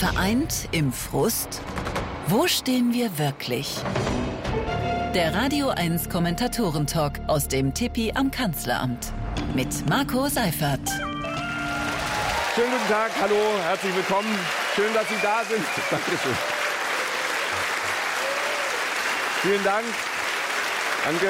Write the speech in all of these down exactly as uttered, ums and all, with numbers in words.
Vereint im Frust? Wo stehen wir wirklich? Der Radio eins Kommentatoren-Talk aus dem Tipi am Kanzleramt mit Marco Seifert. Schönen guten Tag, hallo, herzlich willkommen. Schön, dass Sie da sind. Dankeschön. Vielen Dank. Danke.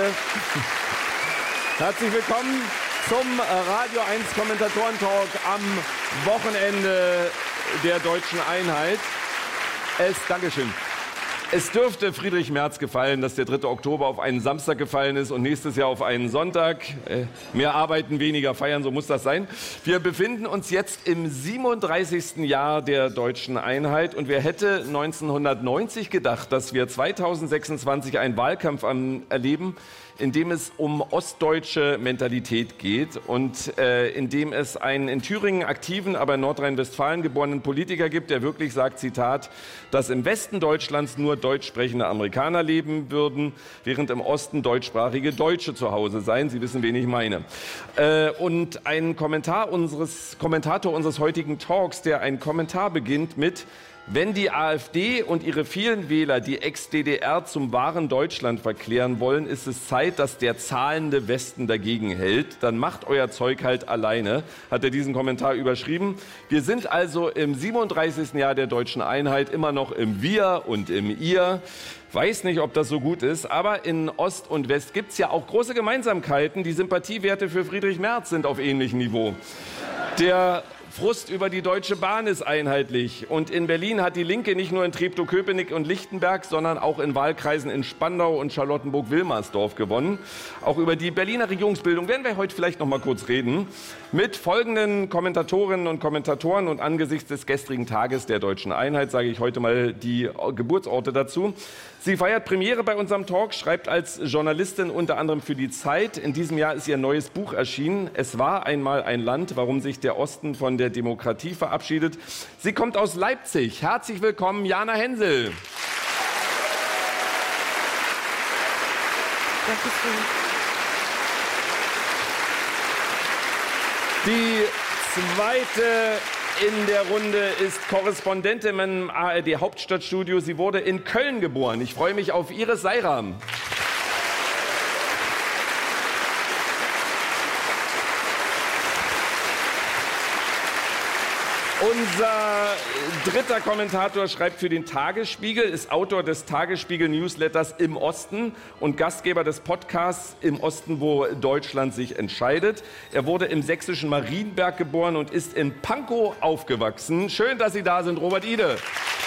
Herzlich willkommen zum Radio eins Kommentatoren-Talk am Wochenende der Deutschen Einheit. Es, Dankeschön. Es dürfte Friedrich Merz gefallen, dass der dritte Oktober auf einen Samstag gefallen ist und nächstes Jahr auf einen Sonntag. Äh, mehr arbeiten, weniger feiern, so muss das sein. Wir befinden uns jetzt im siebenunddreißigsten Jahr der Deutschen Einheit und wer hätte neunzehnhundertneunzig gedacht, dass wir zweitausendsechsundzwanzig einen Wahlkampf erleben, in dem es um ostdeutsche Mentalität geht und äh, in dem es einen in Thüringen aktiven, aber in Nordrhein-Westfalen geborenen Politiker gibt, der wirklich sagt, Zitat, dass im Westen Deutschlands nur deutsch sprechende Amerikaner leben würden, während im Osten deutschsprachige Deutsche zu Hause seien. Sie wissen, wen ich meine. Äh, und ein Kommentar unseres, Kommentator unseres heutigen Talks, der einen Kommentar beginnt mit: Wenn die AfD und ihre vielen Wähler die Ex-D D R zum wahren Deutschland verklären wollen, ist es Zeit, dass der zahlende Westen dagegen hält. Dann macht euer Zeug halt alleine, hat er diesen Kommentar überschrieben. Wir sind also im siebenunddreißigsten Jahr der Deutschen Einheit, immer noch im Wir und im Ihr. Weiß nicht, ob das so gut ist, aber in Ost und West gibt es ja auch große Gemeinsamkeiten. Die Sympathiewerte für Friedrich Merz sind auf ähnlichem Niveau. Der Frust über die Deutsche Bahn ist einheitlich. Und in Berlin hat die Linke nicht nur in Treptow-Köpenick und Lichtenberg, sondern auch in Wahlkreisen in Spandau und Charlottenburg-Wilmersdorf gewonnen. Auch über die Berliner Regierungsbildung werden wir heute vielleicht noch mal kurz reden. Mit folgenden Kommentatorinnen und Kommentatoren und angesichts des gestrigen Tages der Deutschen Einheit sage ich heute mal die Geburtsorte dazu. Sie feiert Premiere bei unserem Talk, schreibt als Journalistin unter anderem für die Zeit. In diesem Jahr ist ihr neues Buch erschienen. Es war einmal ein Land, warum sich der Osten von der Demokratie verabschiedet. Sie kommt aus Leipzig. Herzlich willkommen, Jana Hensel. Dankeschön. Die zweite in der Runde ist Korrespondentin im A R D Hauptstadtstudio. Sie wurde in Köln geboren. Ich freue mich auf Iris Seiram. Unser dritter Kommentator schreibt für den Tagesspiegel, ist Autor des Tagesspiegel-Newsletters Im Osten und Gastgeber des Podcasts Im Osten, wo Deutschland sich entscheidet. Er wurde im sächsischen Marienberg geboren und ist in Pankow aufgewachsen. Schön, dass Sie da sind, Robert Ide.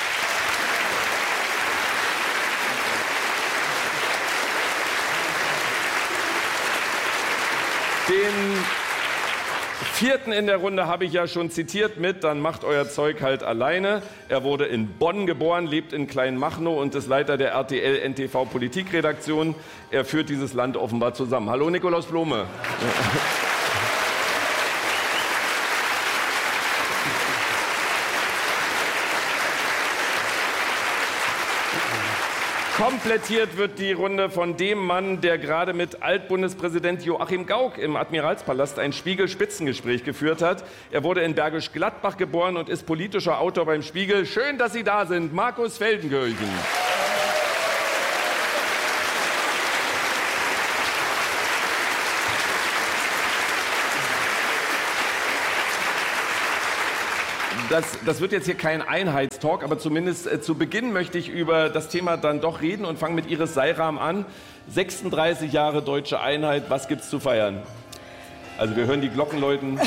Den vierten in der Runde habe ich ja schon zitiert mit, dann macht euer Zeug halt alleine. Er wurde in Bonn geboren, lebt in Kleinmachnow und ist Leiter der R T L N T V Politikredaktion. Er führt dieses Land offenbar zusammen. Hallo Nikolaus Blome. Komplettiert wird die Runde von dem Mann, der gerade mit Altbundespräsident Joachim Gauck im Admiralspalast ein Spiegel-Spitzengespräch geführt hat. Er wurde in Bergisch Gladbach geboren und ist politischer Autor beim Spiegel. Schön, dass Sie da sind, Markus Feldenkirchen. Das, das wird jetzt hier kein Einheitstalk, aber zumindest äh, zu Beginn möchte ich über das Thema dann doch reden und fange mit Iris Seiram an. sechsunddreißig Jahre Deutsche Einheit, was gibt's zu feiern? Also wir hören die Glocken läuten.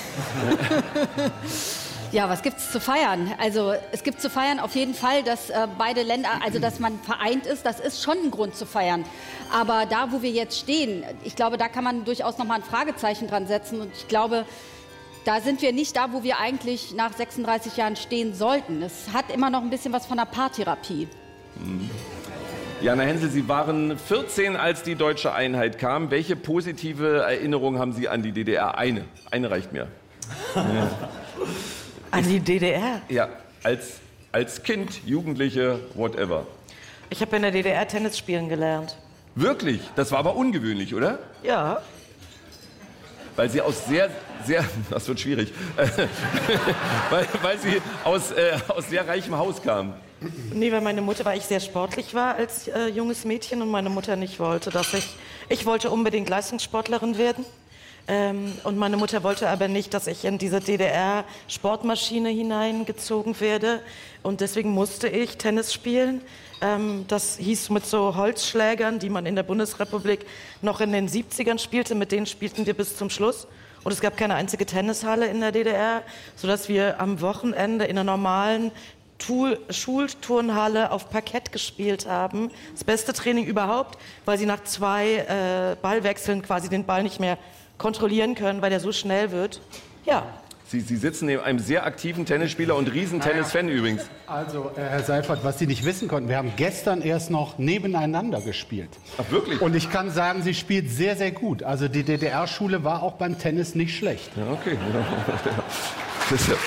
Ja, was gibt's zu feiern? Also es gibt zu feiern auf jeden Fall, dass äh, beide Länder, also dass man vereint ist, das ist schon ein Grund zu feiern. Aber da, wo wir jetzt stehen, ich glaube, da kann man durchaus noch mal ein Fragezeichen dran setzen und ich glaube, da sind wir nicht da, wo wir eigentlich nach sechsunddreißig Jahren stehen sollten. Es hat immer noch ein bisschen was von der Paartherapie. Jana Hensel, Sie waren vierzehn, als die Deutsche Einheit kam. Welche positive Erinnerung haben Sie an die D D R? Eine. Eine reicht mir. Ja. An die D D R? Ja, als, als Kind, Jugendliche, whatever. Ich habe in der D D R Tennis spielen gelernt. Wirklich? Das war aber ungewöhnlich, oder? Ja. weil Sie aus sehr, sehr, das wird schwierig, weil, weil Sie aus, äh, aus sehr reichem Haus kamen. Nee, weil meine Mutter, weil ich sehr sportlich war als äh, junges Mädchen und meine Mutter nicht wollte, dass ich, ich wollte unbedingt Leistungssportlerin werden. Ähm, und meine Mutter wollte aber nicht, dass ich in diese D D R-Sportmaschine hineingezogen werde. Und deswegen musste ich Tennis spielen. Ähm, das hieß mit so Holzschlägern, die man in der Bundesrepublik noch in den siebzigern spielte. Mit denen spielten wir bis zum Schluss. Und es gab keine einzige Tennishalle in der D D R, sodass wir am Wochenende in einer normalen Tool, Schulturnhalle auf Parkett gespielt haben. Das beste Training überhaupt, weil sie nach zwei äh, Ballwechseln quasi den Ball nicht mehr kontrollieren können, weil der so schnell wird. Ja. Sie, Sie sitzen neben einem sehr aktiven Tennisspieler und Riesen-Tennis-Fan übrigens. Also, äh, Herr Seifert, was Sie nicht wissen konnten, wir haben gestern erst noch nebeneinander gespielt. Ach, wirklich? Und ich kann sagen, sie spielt sehr, sehr gut. Also die D D R-Schule war auch beim Tennis nicht schlecht. Ja, okay. Das ist ja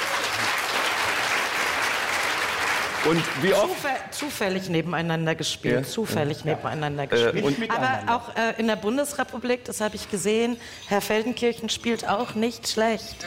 Und wie oft? Zufä zufällig nebeneinander gespielt, ja. zufällig ja. nebeneinander gespielt. Äh, und Aber auch äh, in der Bundesrepublik, das habe ich gesehen, Herr Feldenkirchen spielt auch nicht schlecht.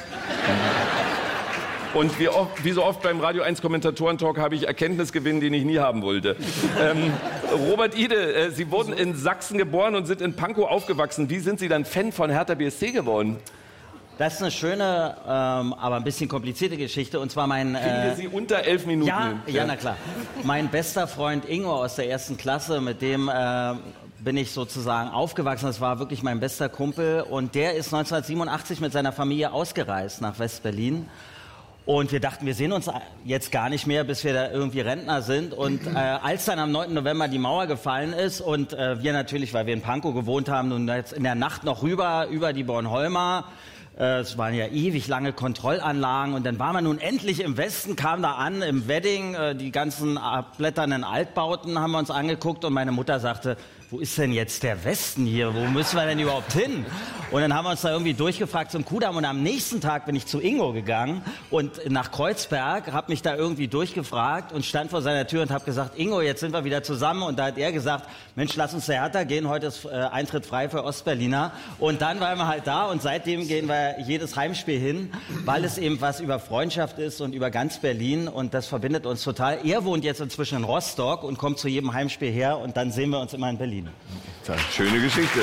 Und wie, oft, wie so oft beim Radio eins Kommentatoren-Talk habe ich Erkenntnisgewinn, den ich nie haben wollte. ähm, Robert Ide, äh, Sie wurden in Sachsen geboren und sind in Pankow aufgewachsen. Wie sind Sie dann Fan von Hertha B S C geworden? Das ist eine schöne, ähm, aber ein bisschen komplizierte Geschichte. Und zwar mein... Kriegen wir äh, Sie unter elf Minuten ja, hin? Ja, na klar. Mein bester Freund Ingo aus der ersten Klasse, mit dem äh, bin ich sozusagen aufgewachsen. Das war wirklich mein bester Kumpel. Und der ist neunzehnhundertsiebenundachtzig mit seiner Familie ausgereist nach West-Berlin. Und wir dachten, wir sehen uns jetzt gar nicht mehr, bis wir da irgendwie Rentner sind. Und äh, als dann am neunten November die Mauer gefallen ist und äh, wir natürlich, weil wir in Pankow gewohnt haben, und jetzt in der Nacht noch rüber, über die Bornholmer, es waren ja ewig lange Kontrollanlagen und dann waren wir nun endlich im Westen, kam da an, im Wedding, die ganzen abblätternden Altbauten haben wir uns angeguckt und meine Mutter sagte, wo ist denn jetzt der Westen hier, wo müssen wir denn überhaupt hin? Und dann haben wir uns da irgendwie durchgefragt zum Kudamm und am nächsten Tag bin ich zu Ingo gegangen und nach Kreuzberg, habe mich da irgendwie durchgefragt und stand vor seiner Tür und habe gesagt, Ingo, jetzt sind wir wieder zusammen und da hat er gesagt, Mensch, lass uns zur Hertha gehen, heute ist äh, Eintritt frei für Ostberliner und dann waren wir halt da und seitdem gehen wir jedes Heimspiel hin, weil es eben was über Freundschaft ist und über ganz Berlin und das verbindet uns total. Er wohnt jetzt inzwischen in Rostock und kommt zu jedem Heimspiel her und dann sehen wir uns immer in Berlin. Schöne Geschichte.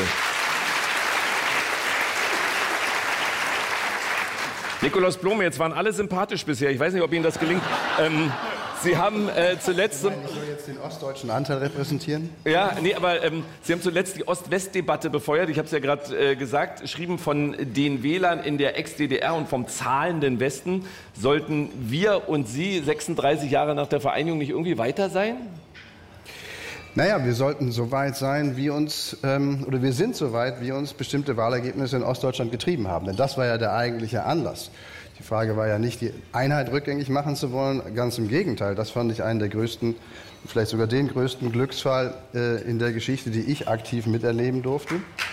Nikolaus Blome, jetzt waren alle sympathisch bisher. Ich weiß nicht, ob Ihnen das gelingt. Ähm, Sie haben äh, zuletzt... Ich soll jetzt den ostdeutschen Anteil repräsentieren? Ja, nee, aber ähm, Sie haben zuletzt die Ost-West-Debatte befeuert. Ich habe es ja gerade äh, gesagt, geschrieben von den Wählern in der Ex-D D R und vom zahlenden Westen. Sollten wir und Sie sechsunddreißig Jahre nach der Vereinigung nicht irgendwie weiter sein? Naja, wir sollten so weit sein, wie uns, ähm, oder wir sind so weit, wie uns bestimmte Wahlergebnisse in Ostdeutschland getrieben haben. Denn das war ja der eigentliche Anlass. Die Frage war ja nicht, die Einheit rückgängig machen zu wollen, ganz im Gegenteil. Das fand ich einen der größten, vielleicht sogar den größten Glücksfall äh, in der Geschichte, die ich aktiv miterleben durfte.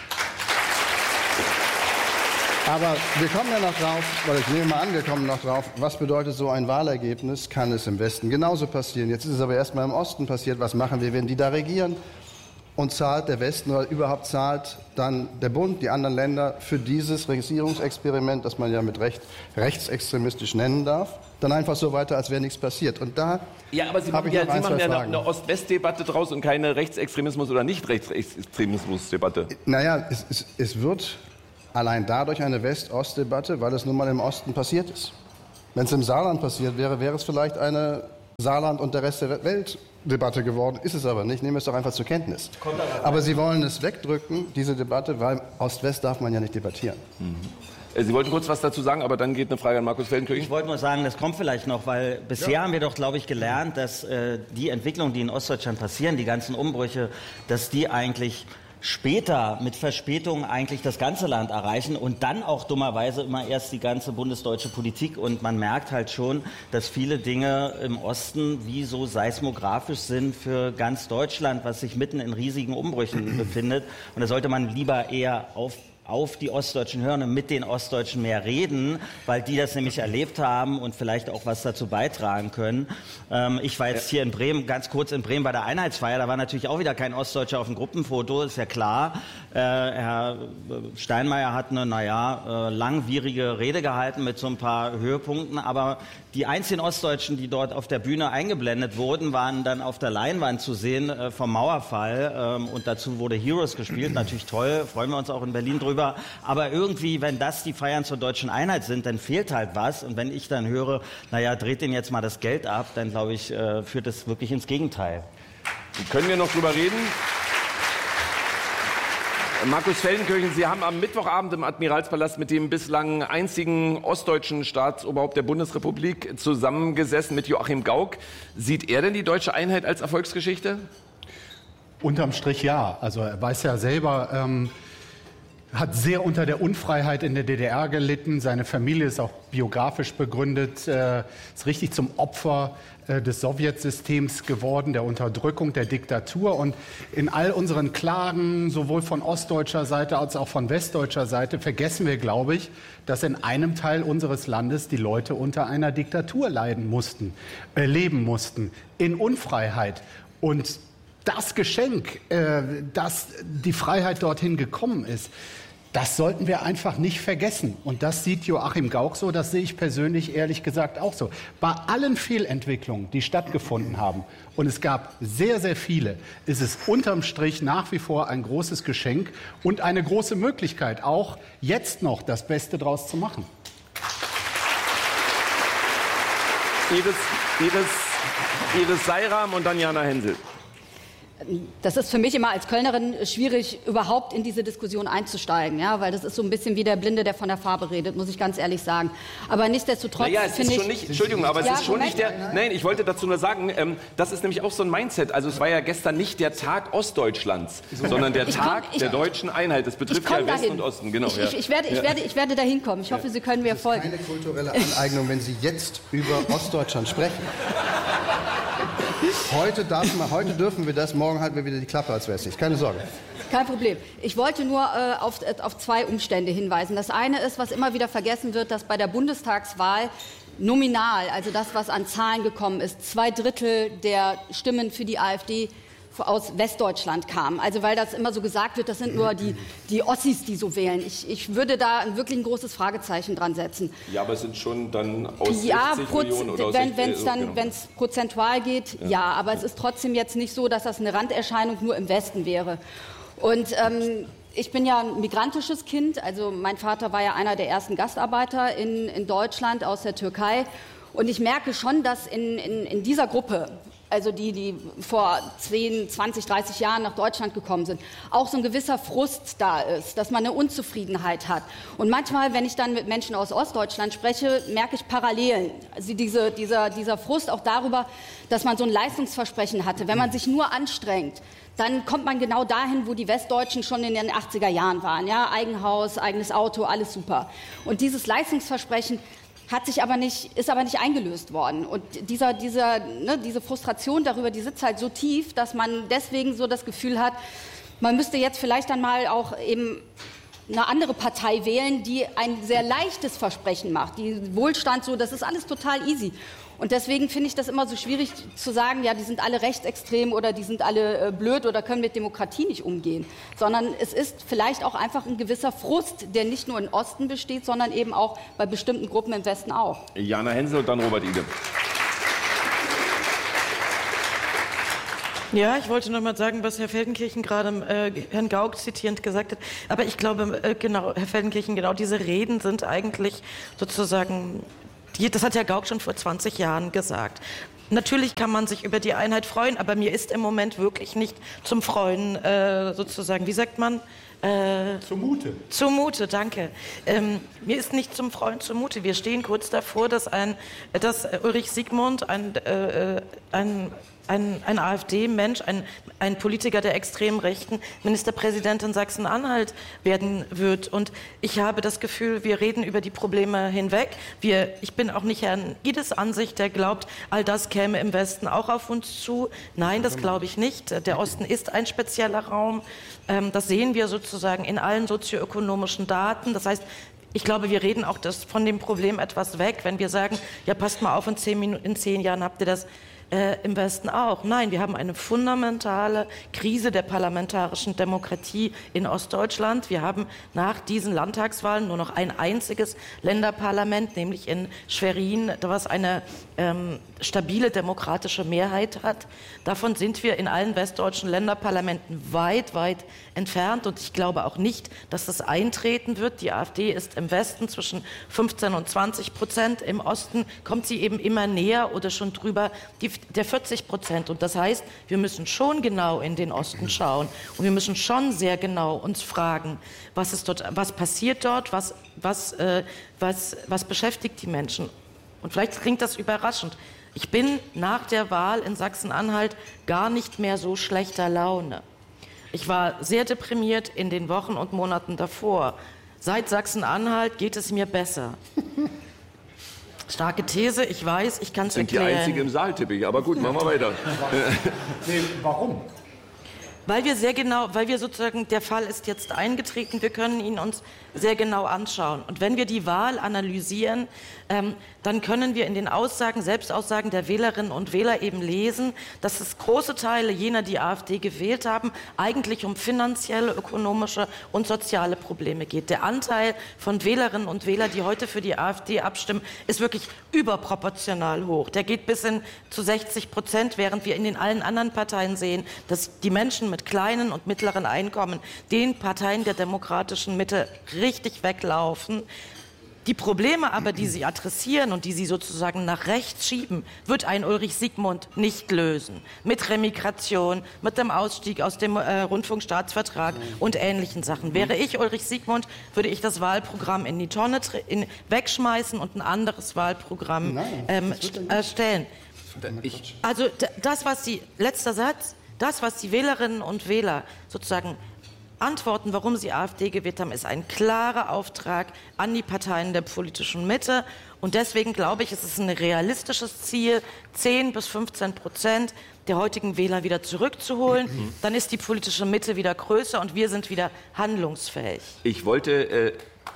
Aber wir kommen ja noch drauf, weil ich nehme mal an, wir kommen noch drauf, was bedeutet so ein Wahlergebnis? Kann es im Westen genauso passieren? Jetzt ist es aber erst mal im Osten passiert. Was machen wir, wenn die da regieren? Und zahlt der Westen oder überhaupt zahlt dann der Bund, die anderen Länder für dieses Regierungsexperiment, das man ja mit Recht rechtsextremistisch nennen darf, dann einfach so weiter, als wäre nichts passiert. Und da ja, aber Sie machen ja, Sie machen ja eine, eine Ost-West-Debatte draus und keine Rechtsextremismus- oder Nicht-Rechtsextremismus-Debatte. Naja, es, es, es wird allein dadurch eine West-Ost-Debatte, weil es nun mal im Osten passiert ist. Wenn es im Saarland passiert wäre, wäre es vielleicht eine Saarland und der Rest der Welt Debatte geworden, ist es aber nicht. Nehmen wir es doch einfach zur Kenntnis. Aber Sie wollen es wegdrücken, diese Debatte, weil Ost-West darf man ja nicht debattieren. Mhm. Sie wollten kurz was dazu sagen, aber dann geht eine Frage an Markus Feldenkirchen. Ich wollte nur sagen, das kommt vielleicht noch, weil bisher ja. haben wir doch, glaube ich, gelernt, dass äh, die Entwicklungen, die in Ostdeutschland passieren, die ganzen Umbrüche, dass die eigentlich später mit Verspätung eigentlich das ganze Land erreichen und dann auch dummerweise immer erst die ganze bundesdeutsche Politik. Und man merkt halt schon, dass viele Dinge im Osten wie so seismografisch sind für ganz Deutschland, was sich mitten in riesigen Umbrüchen befindet. Und da sollte man lieber eher auf auf die Ostdeutschen hören und mit den Ostdeutschen mehr reden, weil die das nämlich erlebt haben und vielleicht auch was dazu beitragen können. Ähm, ich war jetzt hier in Bremen, ganz kurz in Bremen bei der Einheitsfeier, da war natürlich auch wieder kein Ostdeutscher auf dem Gruppenfoto, ist ja klar. Äh, Herr Steinmeier hat eine, naja, äh, langwierige Rede gehalten mit so ein paar Höhepunkten, aber die einzigen Ostdeutschen, die dort auf der Bühne eingeblendet wurden, waren dann auf der Leinwand zu sehen äh, vom Mauerfall ähm, und dazu wurde Heroes gespielt, natürlich toll, freuen wir uns auch in Berlin drüber. Aber irgendwie, wenn das die Feiern zur deutschen Einheit sind, dann fehlt halt was. Und wenn ich dann höre, naja, dreht denen jetzt mal das Geld ab, dann glaube ich, äh, führt das wirklich ins Gegenteil. Können wir noch drüber reden? Markus Feldenkirchen, Sie haben am Mittwochabend im Admiralspalast mit dem bislang einzigen ostdeutschen Staatsoberhaupt der Bundesrepublik zusammengesessen, mit Joachim Gauck. Sieht er denn die deutsche Einheit als Erfolgsgeschichte? Unterm Strich ja. Also er weiß ja selber, ähm, hat sehr unter der Unfreiheit in der D D R gelitten. Seine Familie ist auch biografisch begründet, äh, ist richtig zum Opfer äh, des Sowjetsystems geworden, der Unterdrückung, der Diktatur. Und in all unseren Klagen, sowohl von ostdeutscher Seite als auch von westdeutscher Seite, vergessen wir, glaube ich, dass in einem Teil unseres Landes die Leute unter einer Diktatur leiden mussten, äh, leben mussten, in Unfreiheit. Und das Geschenk, äh, dass die Freiheit dorthin gekommen ist, das sollten wir einfach nicht vergessen. Und das sieht Joachim Gauck so, das sehe ich persönlich ehrlich gesagt auch so. Bei allen Fehlentwicklungen, die stattgefunden haben, und es gab sehr, sehr viele, ist es unterm Strich nach wie vor ein großes Geschenk und eine große Möglichkeit, auch jetzt noch das Beste draus zu machen. Iris, Iris, Iris Seiram und dann Jana Hensel. Das ist für mich immer als Kölnerin schwierig, überhaupt in diese Diskussion einzusteigen, ja, weil das ist so ein bisschen wie der Blinde, der von der Farbe redet, muss ich ganz ehrlich sagen. Aber nichtsdestotrotz naja, es ist ich, schon nicht, Entschuldigung, aber es ja, ist schon Moment. nicht der, nein, ich wollte dazu nur sagen, ähm, das ist nämlich auch so ein Mindset. Also es war ja gestern nicht der Tag Ostdeutschlands, sondern der ich Tag komm, ich, der deutschen Einheit. Das betrifft ja West dahin. und Osten, genau. Ich, ja. ich, ich, werde, ich, werde, ich werde dahin kommen. Ich hoffe, Sie können mir Das ist folgen. keine kulturelle Aneignung, wenn Sie jetzt über Ostdeutschland sprechen. Heute, darf man, heute dürfen wir das, morgen halten wir wieder die Klappe als Wessis. Keine Sorge. Kein Problem. Ich wollte nur äh, auf, äh, auf zwei Umstände hinweisen. Das eine ist, was immer wieder vergessen wird, dass bei der Bundestagswahl nominal, also das, was an Zahlen gekommen ist, zwei Drittel der Stimmen für die AfD aus Westdeutschland kamen. Also weil das immer so gesagt wird, das sind nur die, die Ossis, die so wählen. Ich, ich würde da ein wirklich ein großes Fragezeichen dran setzen. Ja, aber es sind schon dann aus ja, sechzig Millionen oder aus wenn es so, dann, genau. wenn es prozentual geht, ja. ja. Aber es ist trotzdem jetzt nicht so, dass das eine Randerscheinung nur im Westen wäre. Und ähm, ich bin ja ein migrantisches Kind. Also mein Vater war ja einer der ersten Gastarbeiter in, in Deutschland aus der Türkei. Und ich merke schon, dass in, in, in dieser Gruppe, also die, die vor zehn, zwanzig, dreißig Jahren nach Deutschland gekommen sind, auch so ein gewisser Frust da ist, dass man eine Unzufriedenheit hat. Und manchmal, wenn ich dann mit Menschen aus Ostdeutschland spreche, merke ich Parallelen. Also diese, dieser, dieser Frust auch darüber, dass man so ein Leistungsversprechen hatte. Wenn man sich nur anstrengt, dann kommt man genau dahin, wo die Westdeutschen schon in den achtziger Jahren waren. Ja, Eigenhaus, eigenes Auto, alles super. Und dieses Leistungsversprechen hat sich aber nicht, ist aber nicht eingelöst worden. Und dieser, dieser, ne, diese Frustration darüber, die sitzt halt so tief, dass man deswegen so das Gefühl hat, man müsste jetzt vielleicht dann mal auch eben eine andere Partei wählen, die ein sehr leichtes Versprechen macht. Die Wohlstand so, das ist alles total easy. Und deswegen finde ich das immer so schwierig zu sagen, ja, die sind alle rechtsextrem oder die sind alle äh, blöd oder können mit Demokratie nicht umgehen. Sondern es ist vielleicht auch einfach ein gewisser Frust, der nicht nur im Osten besteht, sondern eben auch bei bestimmten Gruppen im Westen auch. Jana Hensel und dann Robert Ide. Ja, ich wollte noch mal sagen, was Herr Feldenkirchen gerade äh, Herrn Gauck zitierend gesagt hat. Aber ich glaube, äh, genau, Herr Feldenkirchen, genau diese Reden sind eigentlich sozusagen, die, das hat Herr Gauck schon vor zwanzig Jahren gesagt. Natürlich kann man sich über die Einheit freuen, aber mir ist im Moment wirklich nicht zum Freuen äh, sozusagen, wie sagt man? Äh, Zumute. Zumute, danke. Ähm, mir ist nicht zum Freuen zumute. Wir stehen kurz davor, dass, ein, dass Ulrich Siegmund, ein, äh, ein Ein, ein AfD-Mensch, ein, ein Politiker der extremen Rechten, Ministerpräsident in Sachsen-Anhalt werden wird. Und ich habe das Gefühl, wir reden über die Probleme hinweg. Wir, ich bin auch nicht Herrn Ides Ansicht, der glaubt, all das käme im Westen auch auf uns zu. Nein, das glaube ich nicht. Der Osten ist ein spezieller Raum. Ähm, das sehen wir so sozusagen in allen sozioökonomischen Daten. Das heißt, ich glaube, wir reden auch das von dem Problem etwas weg, wenn wir sagen, ja, passt mal auf, in zehn, Minuten, in zehn Jahren habt ihr das äh, im Westen auch. Nein, wir haben eine fundamentale Krise der parlamentarischen Demokratie in Ostdeutschland. Wir haben nach diesen Landtagswahlen nur noch ein einziges Länderparlament, nämlich in Schwerin, was eine ähm, stabile demokratische Mehrheit hat. Davon sind wir in allen westdeutschen Länderparlamenten weit, weit entfernt. Und ich glaube auch nicht, dass das eintreten wird. Die AfD ist im Westen zwischen fünfzehn und zwanzig Prozent. Im Osten kommt sie eben immer näher oder schon drüber die, der vierzig Prozent. Und das heißt, wir müssen schon genau in den Osten schauen. Und wir müssen schon sehr genau uns fragen, was, ist dort, was passiert dort, was, was, äh, was, was beschäftigt die Menschen. Und vielleicht klingt das überraschend. Ich bin nach der Wahl in Sachsen-Anhalt gar nicht mehr so schlechter Laune. Ich war sehr deprimiert in den Wochen und Monaten davor. Seit Sachsen-Anhalt geht es mir besser. Starke These, ich weiß, ich kann es erklären. Sind die Einzige im Saal, tippe ich. Aber gut, machen wir weiter. Nee, warum? Weil wir sehr genau, weil wir sozusagen, der Fall ist jetzt eingetreten, wir können ihn uns sehr genau anschauen. Und wenn wir die Wahl analysieren, ähm, dann können wir in den Aussagen, Selbstaussagen der Wählerinnen und Wähler eben lesen, dass es große Teile jener, die AfD gewählt haben, eigentlich um finanzielle, ökonomische und soziale Probleme geht. Der Anteil von Wählerinnen und Wählern, die heute für die AfD abstimmen, ist wirklich überproportional hoch. Der geht bis hin zu sechzig Prozent, während wir in den allen anderen Parteien sehen, dass die Menschen mit kleinen und mittleren Einkommen den Parteien der demokratischen Mitte richtig weglaufen. Die Probleme aber, die sie adressieren und die sie sozusagen nach rechts schieben, wird ein Ulrich Siegmund nicht lösen. Mit Remigration, mit dem Ausstieg aus dem äh, Rundfunkstaatsvertrag und ähnlichen Sachen. Wäre ich Ulrich Siegmund, würde ich das Wahlprogramm in die Tonne in, wegschmeißen und ein anderes Wahlprogramm ähm, erstellen. Also das, was die, letzter Satz, das, was die Wählerinnen und Wähler sozusagen antworten, warum sie AfD gewählt haben, ist ein klarer Auftrag an die Parteien der politischen Mitte. Und deswegen glaube ich, es ist ein realistisches Ziel, zehn bis fünfzehn Prozent der heutigen Wähler wieder zurückzuholen. Mhm. Dann ist die politische Mitte wieder größer und wir sind wieder handlungsfähig. Ich wollte, äh,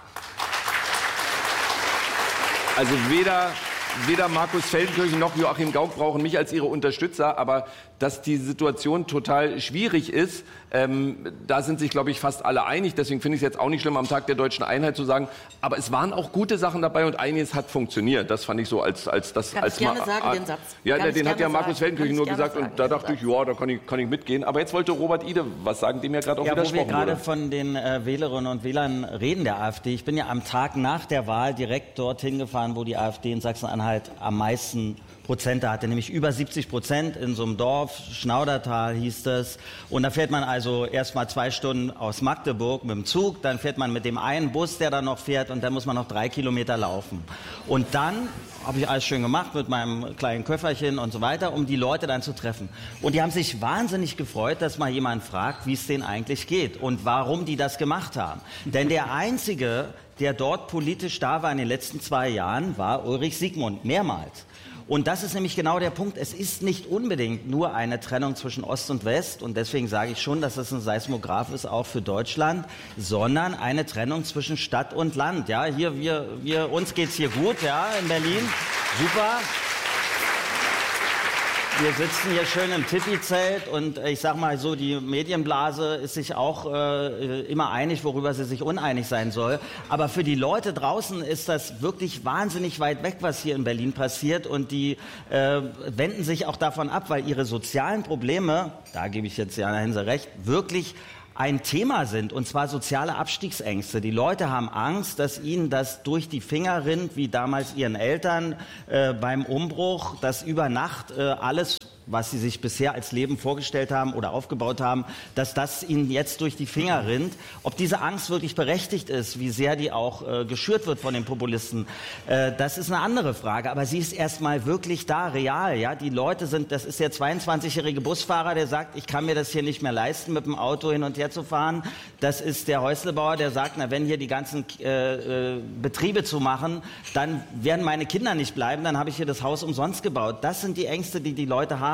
also weder... Weder Markus Feldenkirchen noch Joachim Gauck brauchen mich als ihre Unterstützer, aber dass die Situation total schwierig ist, ähm, da sind sich, glaube ich, fast alle einig. Deswegen finde ich es jetzt auch nicht schlimm, am Tag der deutschen Einheit zu sagen, aber es waren auch gute Sachen dabei und einiges hat funktioniert. Das fand ich so als als das Kann als ich gerne sagen, den Satz. Ja, Kann den hat ja Markus sagen. Feldenkirchen nur gesagt sagen, und da dachte ich, ja, da kann ich, kann ich mitgehen. Aber jetzt wollte Robert Ide was sagen, dem ja gerade auch ja, widersprochen wurde. Wo wir gerade wurde. von den äh, Wählerinnen und Wählern reden der AfD. Ich bin ja am Tag nach der Wahl direkt dorthin gefahren, wo die AfD in Sachsen-Anhalt am meisten Prozente hatte, nämlich über siebzig Prozent in so einem Dorf, Schnaudertal hieß das. Und da fährt man also erst mal zwei Stunden aus Magdeburg mit dem Zug, dann fährt man mit dem einen Bus, der da noch fährt, und dann muss man noch drei Kilometer laufen. Und dann habe ich alles schön gemacht mit meinem kleinen Köfferchen und so weiter, um die Leute dann zu treffen. Und die haben sich wahnsinnig gefreut, dass mal jemand fragt, wie es denen eigentlich geht und warum die das gemacht haben. Denn der Einzige, der dort politisch da war in den letzten zwei Jahren, war Ulrich Siegmund, mehrmals. Und das ist nämlich genau der Punkt. Es ist nicht unbedingt nur eine Trennung zwischen Ost und West. Und deswegen sage ich schon, dass das ein Seismograph ist, auch für Deutschland, sondern eine Trennung zwischen Stadt und Land. Ja, hier, wir, wir, uns geht's hier gut, ja, in Berlin. Super. Wir sitzen hier schön im Tipi-Zelt und ich sag mal so, die Medienblase ist sich auch äh, immer einig, worüber sie sich uneinig sein soll. Aber für die Leute draußen ist das wirklich wahnsinnig weit weg, was hier in Berlin passiert. Und die äh, wenden sich auch davon ab, weil ihre sozialen Probleme, da gebe ich jetzt Jana Hinse recht, wirklich ein Thema sind, und zwar soziale Abstiegsängste. Die Leute haben Angst, dass ihnen das durch die Finger rinnt, wie damals ihren Eltern äh, beim Umbruch, dass über Nacht äh, alles, was sie sich bisher als Leben vorgestellt haben oder aufgebaut haben, dass das ihnen jetzt durch die Finger rinnt. Ob diese Angst wirklich berechtigt ist, wie sehr die auch äh, geschürt wird von den Populisten, äh, das ist eine andere Frage. Aber sie ist erstmal wirklich da, real. Ja? Die Leute sind, das ist der zweiundzwanzigjährige Busfahrer, der sagt, ich kann mir das hier nicht mehr leisten, mit dem Auto hin und her zu fahren. Das ist der Häuslebauer, der sagt, na, wenn hier die ganzen äh, äh, Betriebe zu machen, dann werden meine Kinder nicht bleiben, dann habe ich hier das Haus umsonst gebaut. Das sind die Ängste, die die Leute haben.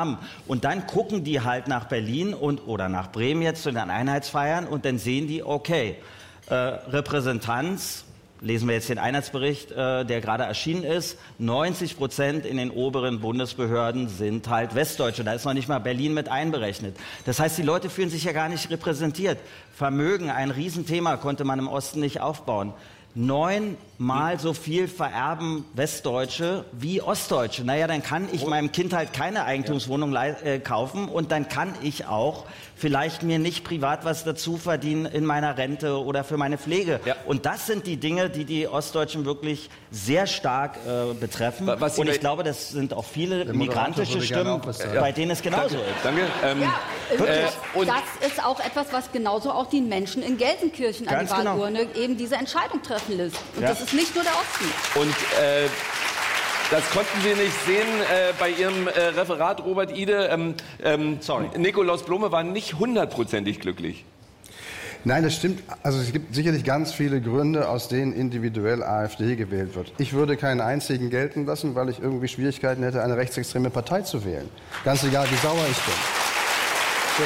haben. Und dann gucken die halt nach Berlin und, oder nach Bremen jetzt zu den Einheitsfeiern und dann sehen die, okay, äh, Repräsentanz, lesen wir jetzt den Einheitsbericht, äh, der gerade erschienen ist, neunzig Prozent in den oberen Bundesbehörden sind halt Westdeutsche. Da ist noch nicht mal Berlin mit einberechnet. Das heißt, die Leute fühlen sich ja gar nicht repräsentiert. Vermögen, ein Riesenthema, konnte man im Osten nicht aufbauen. Neunmal so viel vererben Westdeutsche wie Ostdeutsche. Naja, dann kann ich meinem Kind halt keine Eigentumswohnung äh, kaufen und dann kann ich auch vielleicht mir nicht privat was dazu verdienen in meiner Rente oder für meine Pflege. Ja. Und das sind die Dinge, die die Ostdeutschen wirklich sehr stark äh, betreffen. Was und ich glaube, das sind auch viele migrantische Stimmen, bei denen es genauso ist. Danke. Ähm, ja, äh, und das ist auch etwas, was genauso auch die Menschen in Gelsenkirchen an die Wahlurne genau. eben diese Entscheidung treffen lässt. Und ja. das ist nicht nur der Osten. Und äh, das konnten Sie nicht sehen äh, bei Ihrem äh, Referat, Robert Ide. Ähm, ähm, Sorry. Nikolaus Blome war nicht hundertprozentig glücklich. Nein, das stimmt. Also es gibt sicherlich ganz viele Gründe, aus denen individuell AfD gewählt wird. Ich würde keinen einzigen gelten lassen, weil ich irgendwie Schwierigkeiten hätte, eine rechtsextreme Partei zu wählen. Ganz egal, wie sauer ich bin. So.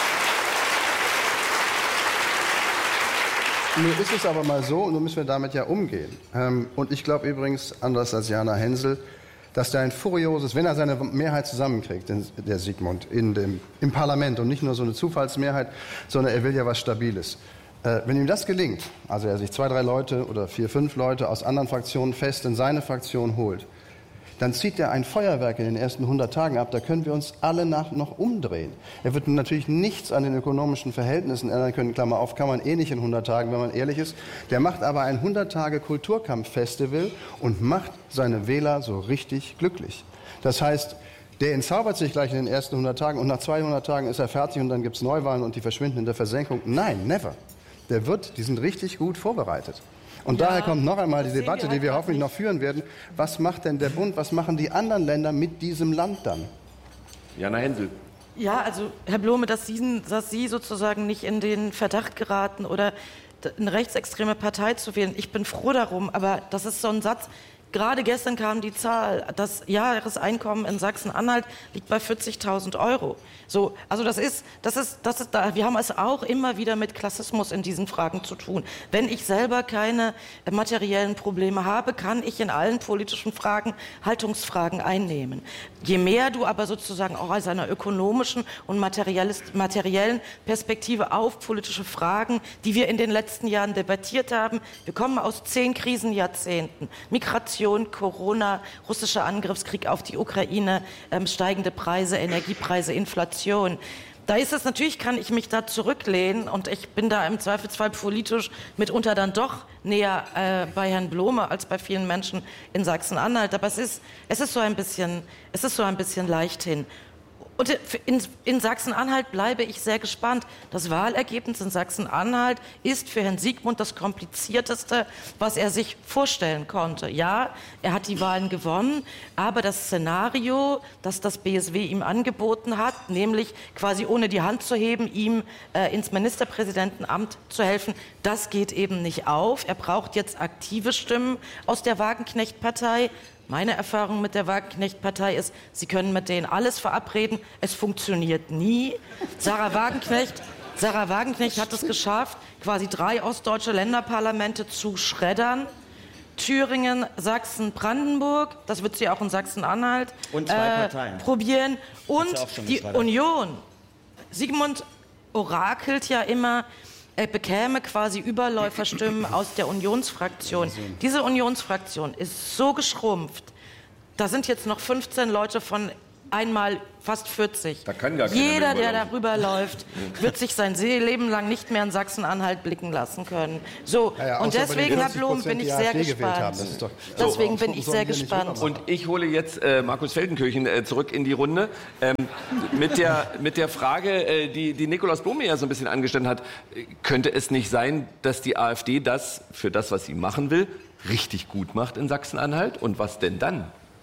Nun ist es aber mal so, und nun müssen wir damit ja umgehen. Und ich glaube übrigens, anders als Jana Hensel, dass der ein furioses, wenn er seine Mehrheit zusammenkriegt, der Sigmund, in dem, im Parlament und nicht nur so eine Zufallsmehrheit, sondern er will ja was Stabiles. Wenn ihm das gelingt, also er sich zwei, drei Leute oder vier, fünf Leute aus anderen Fraktionen fest in seine Fraktion holt, dann zieht er ein Feuerwerk in den ersten hundert Tagen ab. Da können wir uns alle nach, noch umdrehen. Er wird natürlich nichts an den ökonomischen Verhältnissen ändern können. Klammer auf, kann man eh nicht in hundert Tagen, wenn man ehrlich ist. Der macht aber ein hundert Tage Kulturkampf-Festival und macht seine Wähler so richtig glücklich. Das heißt, der entzaubert sich gleich in den ersten hundert Tagen und nach zweihundert Tagen ist er fertig und dann gibt es Neuwahlen und die verschwinden in der Versenkung. Nein, never. Der wird, die sind richtig gut vorbereitet. Und ja, daher kommt noch einmal die Debatte, die wir hoffentlich noch führen werden. Was macht denn der Bund, was machen die anderen Länder mit diesem Land dann? Jana Hensel. Ja, also Herr Blome, dass Sie, dass Sie sozusagen nicht in den Verdacht geraten oder eine rechtsextreme Partei zu wählen. Ich bin froh darum, aber das ist so ein Satz. Gerade gestern kam die Zahl, das Jahreseinkommen in Sachsen-Anhalt liegt bei vierzigtausend Euro. So, also das ist, das ist, das ist da. Wir haben es auch immer wieder mit Klassismus in diesen Fragen zu tun. Wenn ich selber keine materiellen Probleme habe, kann ich in allen politischen Fragen Haltungsfragen einnehmen. Je mehr du aber sozusagen auch aus einer ökonomischen und materiellen Perspektive auf politische Fragen, die wir in den letzten Jahren debattiert haben, wir kommen aus zehn Krisenjahrzehnten, Migration, Corona, russischer Angriffskrieg auf die Ukraine, ähm, steigende Preise, Energiepreise, Inflation. Da ist es natürlich, kann ich mich da zurücklehnen und ich bin da im Zweifelsfall politisch mitunter dann doch näher äh, bei Herrn Blome als bei vielen Menschen in Sachsen-Anhalt. Aber es ist, es ist so ein bisschen, es ist so ein bisschen leichthin. Und in, in Sachsen-Anhalt bleibe ich sehr gespannt. Das Wahlergebnis in Sachsen-Anhalt ist für Herrn Sigmund das komplizierteste, was er sich vorstellen konnte. Ja, er hat die Wahlen gewonnen, aber das Szenario, das das B S W ihm angeboten hat, nämlich quasi ohne die Hand zu heben, ihm äh, ins Ministerpräsidentenamt zu helfen, das geht eben nicht auf. Er braucht jetzt aktive Stimmen aus der Wagenknecht-Partei. Meine Erfahrung mit der Wagenknecht-Partei ist, Sie können mit denen alles verabreden, es funktioniert nie. Sarah Wagenknecht, Sarah Wagenknecht hat es geschafft, quasi drei ostdeutsche Länderparlamente zu schreddern. Thüringen, Sachsen, Brandenburg, das wird sie auch in Sachsen-Anhalt und zwei Parteien. Äh, probieren. Und die Union. Sigmund orakelt ja immer, er bekäme quasi Überläuferstimmen aus der Unionsfraktion. Diese Unionsfraktion ist so geschrumpft, da sind jetzt noch fünfzehn Leute von einmal fast vierzig. Da kann gar Jeder, der darüber läuft, wird sich sein Leben lang nicht mehr in Sachsen-Anhalt blicken lassen können. So, ja, ja, und deswegen, Herr Blum, bin ich sehr gespannt. So, deswegen bin ich sehr gespannt. Und ich hole jetzt äh, Markus Feldenkirchen äh, zurück in die Runde. Ähm, mit, der, mit der Frage, äh, die, die Nikolaus Blome ja so ein bisschen angestellt hat, könnte es nicht sein, dass die AfD das, für das, was sie machen will, richtig gut macht in Sachsen-Anhalt? Und was denn dann?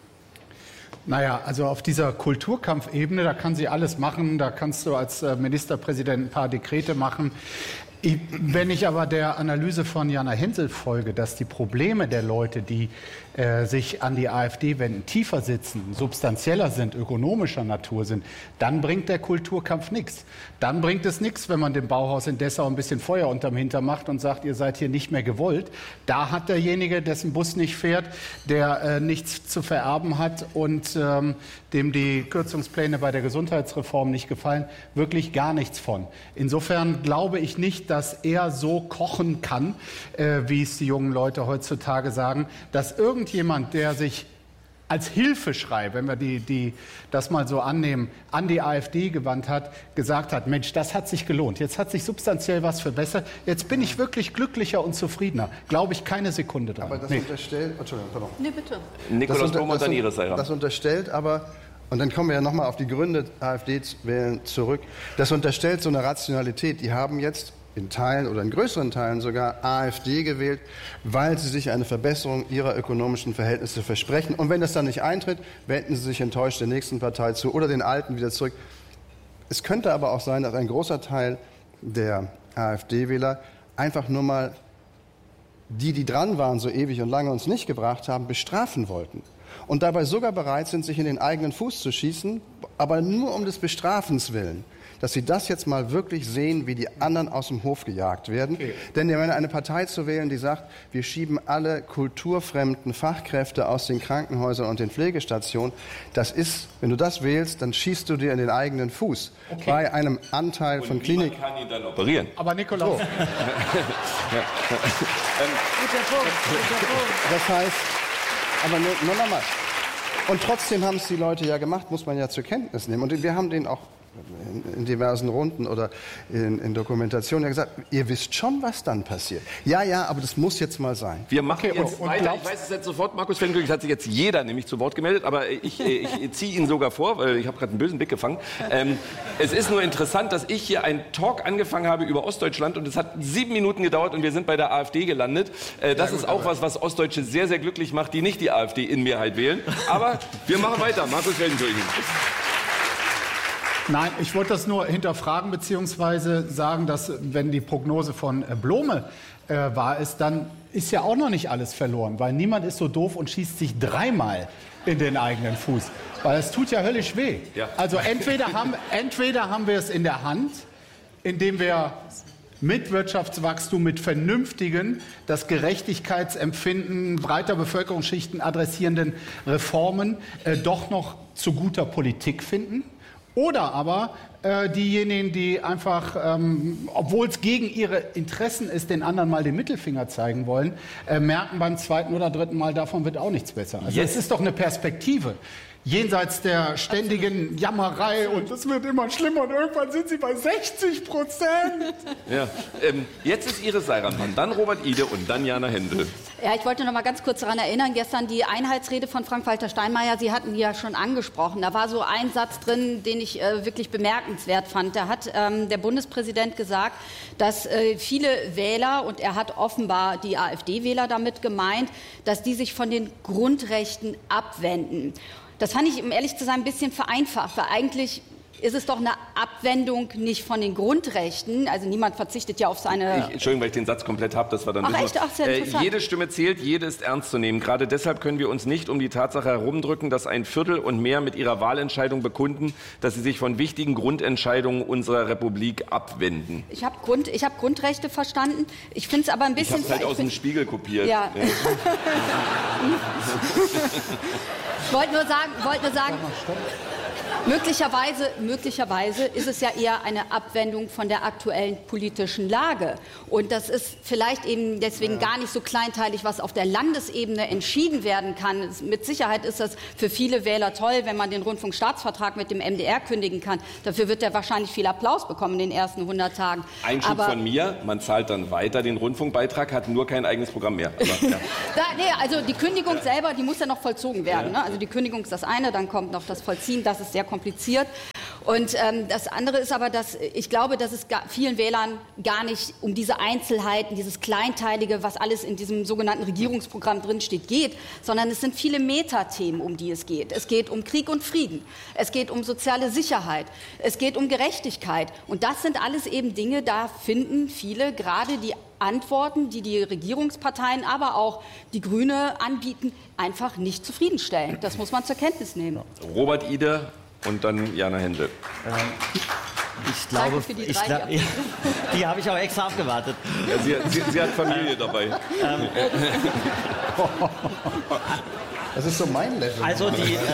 Naja, also auf dieser Kulturkampfebene, da kann sie alles machen, da kannst du als Ministerpräsident ein paar Dekrete machen. Ich, wenn ich aber der Analyse von Jana Hensel folge, dass die Probleme der Leute, die äh, sich an die AfD wenden, tiefer sitzen, substanzieller sind, ökonomischer Natur sind, dann bringt der Kulturkampf nichts. Dann bringt es nichts, wenn man dem Bauhaus in Dessau ein bisschen Feuer unterm Hintern macht und sagt, ihr seid hier nicht mehr gewollt. Da hat derjenige, dessen Bus nicht fährt, der äh, nichts zu vererben hat und ähm, dem die Kürzungspläne bei der Gesundheitsreform nicht gefallen, wirklich gar nichts von. Insofern glaube ich nicht, dass er so kochen kann, äh, wie es die jungen Leute heutzutage sagen, dass irgendjemand, der sich als Hilfeschrei, wenn wir die, die, das mal so annehmen, an die AfD gewandt hat, gesagt hat, Mensch, das hat sich gelohnt. Jetzt hat sich substanziell was verbessert. Jetzt bin ich wirklich glücklicher und zufriedener. Glaube ich keine Sekunde dran. Aber das nee. unterstellt... Entschuldigung, pardon. Nee, bitte. Nikolaus Blum und dann Ihre Seite. Das unterstellt aber... Und dann kommen wir ja nochmal auf die Gründe, AfD zu wählen, zurück. Das unterstellt so eine Rationalität. Die haben jetzt in Teilen oder in größeren Teilen sogar AfD gewählt, weil sie sich eine Verbesserung ihrer ökonomischen Verhältnisse versprechen. Und wenn das dann nicht eintritt, wenden sie sich enttäuscht der nächsten Partei zu oder den Alten wieder zurück. Es könnte aber auch sein, dass ein großer Teil der AfD-Wähler einfach nur mal die, die dran waren, so ewig und lange uns nicht gebracht haben, bestrafen wollten. Und dabei sogar bereit sind, sich in den eigenen Fuß zu schießen, aber nur um des Bestrafens willen. Dass sie das jetzt mal wirklich sehen, wie die anderen aus dem Hof gejagt werden. Okay. Denn eine Partei zu wählen, die sagt, wir schieben alle kulturfremden Fachkräfte aus den Krankenhäusern und den Pflegestationen, das ist, wenn du das wählst, dann schießt du dir in den eigenen Fuß. Okay. Bei einem Anteil und von Klinik... kann ihn dann operieren. Aber Nikolaus... So. Das heißt... Aber nur, nur nochmal. Und trotzdem haben es die Leute ja gemacht, muss man ja zur Kenntnis nehmen. Und wir haben den auch in, in diversen Runden oder in, in Dokumentationen ja gesagt, ihr wisst schon, was dann passiert. Ja, ja, aber das muss jetzt mal sein. Wir machen okay, jetzt und, weiter. und ich weiß es jetzt sofort, Markus Feldenkirch hat sich jetzt jeder nämlich zu Wort gemeldet, aber ich, ich, ich ziehe ihn sogar vor, weil ich habe gerade einen bösen Blick gefangen. Ähm, es ist nur interessant, dass ich hier einen Talk angefangen habe über Ostdeutschland und es hat sieben Minuten gedauert und wir sind bei der AfD gelandet. Äh, das ja, gut, ist auch was, was Ostdeutsche sehr, sehr glücklich macht, die nicht die AfD in Mehrheit wählen. Aber wir machen weiter. Markus Feldenkirch. Nein, ich wollte das nur hinterfragen bzw. sagen, dass wenn die Prognose von Blome äh, wahr ist, dann ist ja auch noch nicht alles verloren, weil niemand ist so doof und schießt sich dreimal in den eigenen Fuß, weil es tut ja höllisch weh. Ja. Also entweder haben, entweder haben wir es in der Hand, indem wir mit Wirtschaftswachstum, mit vernünftigen, das Gerechtigkeitsempfinden breiter Bevölkerungsschichten adressierenden Reformen äh, doch noch zu guter Politik finden. Oder aber äh, diejenigen, die einfach, ähm, obwohl es gegen ihre Interessen ist, den anderen mal den Mittelfinger zeigen wollen, äh, merken beim zweiten oder dritten Mal, davon wird auch nichts besser. Also es ist doch eine Perspektive. Jenseits der ständigen Jammerei und es wird immer schlimmer und irgendwann sind sie bei sechzig Prozent. Ja, ähm, jetzt ist Iris Seiranmann, dann Robert Ide und dann Jana Hensel. Ja, ich wollte noch mal ganz kurz daran erinnern, gestern die Einheitsrede von Frank-Walter Steinmeier, Sie hatten die ja schon angesprochen. Da war so ein Satz drin, den ich äh, wirklich bemerkenswert fand. Da hat ähm, der Bundespräsident gesagt, dass äh, viele Wähler, und er hat offenbar die AfD-Wähler damit gemeint, dass die sich von den Grundrechten abwenden. Das fand ich, um ehrlich zu sein, ein bisschen vereinfacht, weil eigentlich ist es doch eine Abwendung nicht von den Grundrechten. Also niemand verzichtet ja auf seine... Ich, Entschuldigung, weil ich den Satz komplett habe, das war dann... Ach echt? Ach, sehr interessant. Äh, jede Stimme zählt, jede ist ernst zu nehmen. Gerade deshalb können wir uns nicht um die Tatsache herumdrücken, dass ein Viertel und mehr mit ihrer Wahlentscheidung bekunden, dass sie sich von wichtigen Grundentscheidungen unserer Republik abwenden. Ich habe Grund, ich hab Grundrechte verstanden. Ich finde es aber ein bisschen... Ich habe halt aus dem Spiegel kopiert. Ja. ja. Ich wollte nur sagen... Wollt nur sagen Möglicherweise, möglicherweise ist es ja eher eine Abwendung von der aktuellen politischen Lage. Und das ist vielleicht eben deswegen gar nicht so kleinteilig, was auf der Landesebene entschieden werden kann. Mit Sicherheit ist das für viele Wähler toll, wenn man den Rundfunkstaatsvertrag mit dem M D R kündigen kann. Dafür wird er wahrscheinlich viel Applaus bekommen in den ersten hundert Tagen. Einschub Aber, von mir, man zahlt dann weiter den Rundfunkbeitrag, hat nur kein eigenes Programm mehr. Aber, ja. da, nee, also die Kündigung selber, die muss ja noch vollzogen werden. Ne? Also die Kündigung ist das eine, dann kommt noch das Vollziehen, das ist sehr kompliziert. Und ähm, das andere ist aber, dass ich glaube, dass es vielen Wählern gar nicht um diese Einzelheiten, dieses Kleinteilige, was alles in diesem sogenannten Regierungsprogramm drinsteht, geht, sondern es sind viele Metathemen, um die es geht. Es geht um Krieg und Frieden, es geht um soziale Sicherheit, es geht um Gerechtigkeit. Und das sind alles eben Dinge, da finden viele gerade die Antworten, die die Regierungsparteien, aber auch die Grüne anbieten, einfach nicht zufriedenstellend. Das muss man zur Kenntnis nehmen. Robert Ide und dann Jana Händel. Ähm, ich glaube, die, ich glaub, ja, die habe ich auch extra abgewartet. Ja, sie, sie, sie hat Familie dabei. Ähm, das ist so mein Level. Also die... Äh,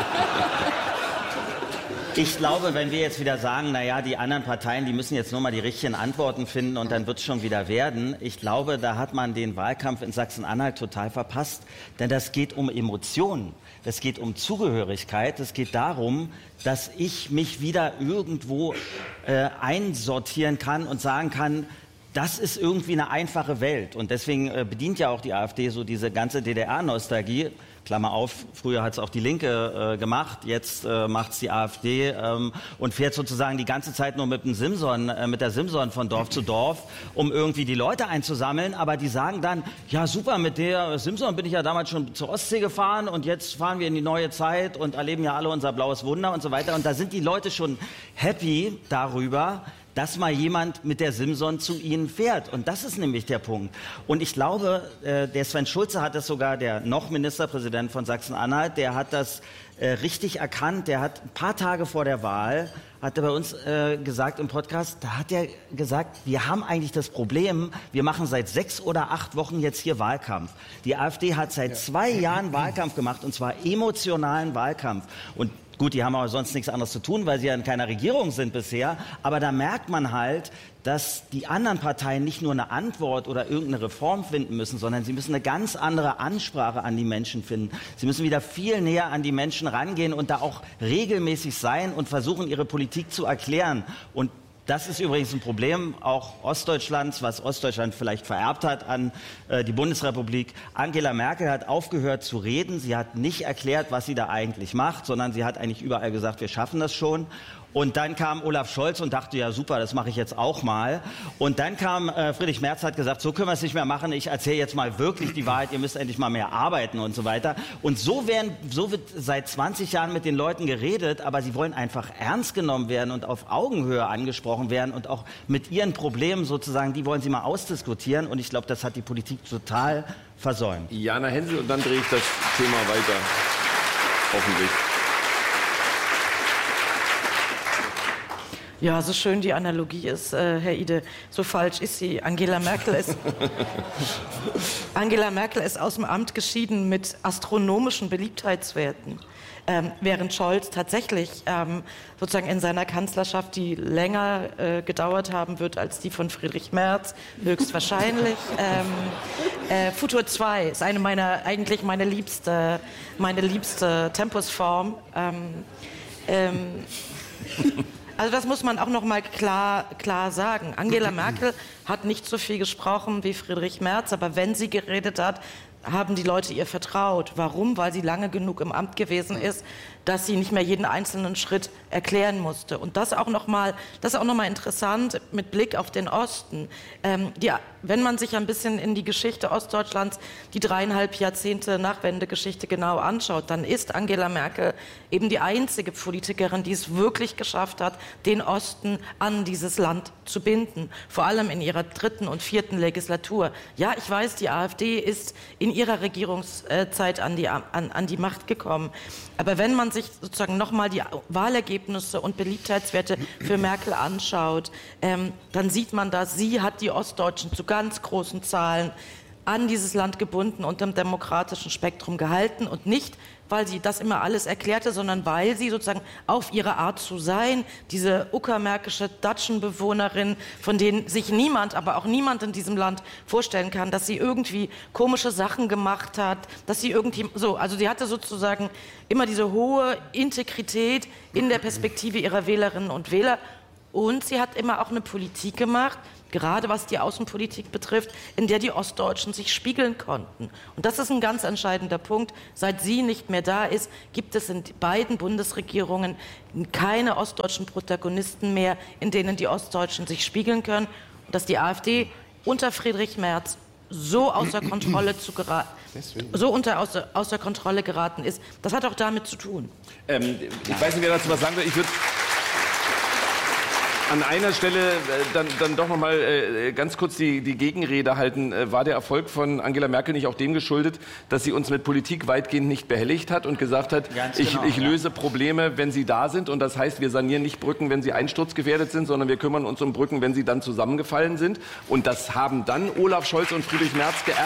Ich glaube, wenn wir jetzt wieder sagen, naja, die anderen Parteien, die müssen jetzt nur mal die richtigen Antworten finden und dann wird es schon wieder werden. Ich glaube, da hat man den Wahlkampf in Sachsen-Anhalt total verpasst. Denn das geht um Emotionen, das geht um Zugehörigkeit, es geht darum, dass ich mich wieder irgendwo äh, einsortieren kann und sagen kann, das ist irgendwie eine einfache Welt. Und deswegen äh, bedient ja auch die AfD so diese ganze D D R-Nostalgie. Klammer auf, früher hat es auch die Linke äh, gemacht, jetzt äh, macht es die AfD ähm, und fährt sozusagen die ganze Zeit nur mit dem Simson, äh, mit der Simson von Dorf zu Dorf, um irgendwie die Leute einzusammeln. Aber die sagen dann, ja super, mit der Simson bin ich ja damals schon zur Ostsee gefahren und jetzt fahren wir in die neue Zeit und erleben ja alle unser blaues Wunder und so weiter. Und da sind die Leute schon happy darüber, dass mal jemand mit der Simson zu ihnen fährt. Und das ist nämlich der Punkt. Und ich glaube, äh, der Sven Schulze hat das sogar, der noch Ministerpräsident von Sachsen-Anhalt, der hat das äh, richtig erkannt. Der hat ein paar Tage vor der Wahl, hat er bei uns äh, gesagt im Podcast, da hat er gesagt, wir haben eigentlich das Problem, wir machen seit sechs oder acht Wochen jetzt hier Wahlkampf. Die AfD hat seit zwei Jahren Wahlkampf gemacht, und zwar emotionalen Wahlkampf. Und gut, die haben aber sonst nichts anderes zu tun, weil sie ja in keiner Regierung sind bisher. Aber da merkt man halt, dass die anderen Parteien nicht nur eine Antwort oder irgendeine Reform finden müssen, sondern sie müssen eine ganz andere Ansprache an die Menschen finden. Sie müssen wieder viel näher an die Menschen rangehen und da auch regelmäßig sein und versuchen, ihre Politik zu erklären. Und das ist übrigens ein Problem auch Ostdeutschlands, was Ostdeutschland vielleicht vererbt hat an äh, die Bundesrepublik. Angela Merkel hat aufgehört zu reden. Sie hat nicht erklärt, was sie da eigentlich macht, sondern sie hat eigentlich überall gesagt, wir schaffen das schon. Und dann kam Olaf Scholz und dachte, ja super, das mache ich jetzt auch mal. Und dann kam äh, Friedrich Merz, hat gesagt, so können wir es nicht mehr machen. Ich erzähle jetzt mal wirklich die Wahrheit. Ihr müsst endlich mal mehr arbeiten und so weiter. Und so, werden, so wird seit zwanzig Jahren mit den Leuten geredet, aber sie wollen einfach ernst genommen werden und auf Augenhöhe angesprochen werden und auch mit ihren Problemen sozusagen, die wollen sie mal ausdiskutieren. Und ich glaube, das hat die Politik total versäumt. Jana Händel, und dann drehe ich das Thema weiter, hoffentlich. Ja, so schön die Analogie ist, äh, Herr Ide, so falsch ist sie. Angela Merkel ist, Angela Merkel ist aus dem Amt geschieden mit astronomischen Beliebtheitswerten, ähm, während Scholz tatsächlich ähm, sozusagen in seiner Kanzlerschaft, die länger äh, gedauert haben wird als die von Friedrich Merz, höchstwahrscheinlich. ähm, äh, Futur zwei ist eine meiner, eigentlich meine liebste, meine liebste Tempusform. Ähm, ähm, Also das muss man auch noch mal klar, klar sagen. Angela Merkel hat nicht so viel gesprochen wie Friedrich Merz, aber wenn sie geredet hat, haben die Leute ihr vertraut. Warum? Weil sie lange genug im Amt gewesen ist, dass sie nicht mehr jeden einzelnen Schritt erklären musste. Und das auch noch mal, das ist auch noch mal interessant mit Blick auf den Osten. Ähm, die, wenn man sich ein bisschen in die Geschichte Ostdeutschlands, die dreieinhalb Jahrzehnte Nachwendegeschichte genau anschaut, dann ist Angela Merkel eben die einzige Politikerin, die es wirklich geschafft hat, den Osten an dieses Land zu binden. Vor allem in ihrer dritten und vierten Legislatur. Ja, ich weiß, die AfD ist in ihrer Regierungszeit an die, an, an die Macht gekommen. Aber wenn man sich sozusagen nochmal die Wahlergebnisse und Beliebtheitswerte für Merkel anschaut, ähm, dann sieht man, dass sie hat die Ostdeutschen zu ganz großen Zahlen an dieses Land gebunden und im demokratischen Spektrum gehalten und nicht, weil sie das immer alles erklärte, sondern weil sie sozusagen auf ihre Art zu sein, diese uckermärkische Datschenbewohnerin, von denen sich niemand, aber auch niemand in diesem Land vorstellen kann, dass sie irgendwie komische Sachen gemacht hat, dass sie irgendwie so, also sie hatte sozusagen immer diese hohe Integrität in der Perspektive ihrer Wählerinnen und Wähler. Und sie hat immer auch eine Politik gemacht, gerade was die Außenpolitik betrifft, in der die Ostdeutschen sich spiegeln konnten. Und das ist ein ganz entscheidender Punkt. Seit sie nicht mehr da ist, gibt es in beiden Bundesregierungen keine ostdeutschen Protagonisten mehr, in denen die Ostdeutschen sich spiegeln können. Und dass die AfD unter Friedrich Merz so außer Kontrolle zu geraten, so unter außer, außer Kontrolle geraten ist, das hat auch damit zu tun. Ähm, ich weiß nicht, wer dazu was sagen will. Ich würde an einer Stelle äh, dann, dann doch noch mal äh, ganz kurz die, die Gegenrede halten. Äh, war der Erfolg von Angela Merkel nicht auch dem geschuldet, dass sie uns mit Politik weitgehend nicht behelligt hat und gesagt hat, Ganz ich, genau, ich ja. löse Probleme, wenn sie da sind. Und das heißt, wir sanieren nicht Brücken, wenn sie einsturzgefährdet sind, sondern wir kümmern uns um Brücken, wenn sie dann zusammengefallen sind. Und das haben dann Olaf Scholz und Friedrich Merz geerbt.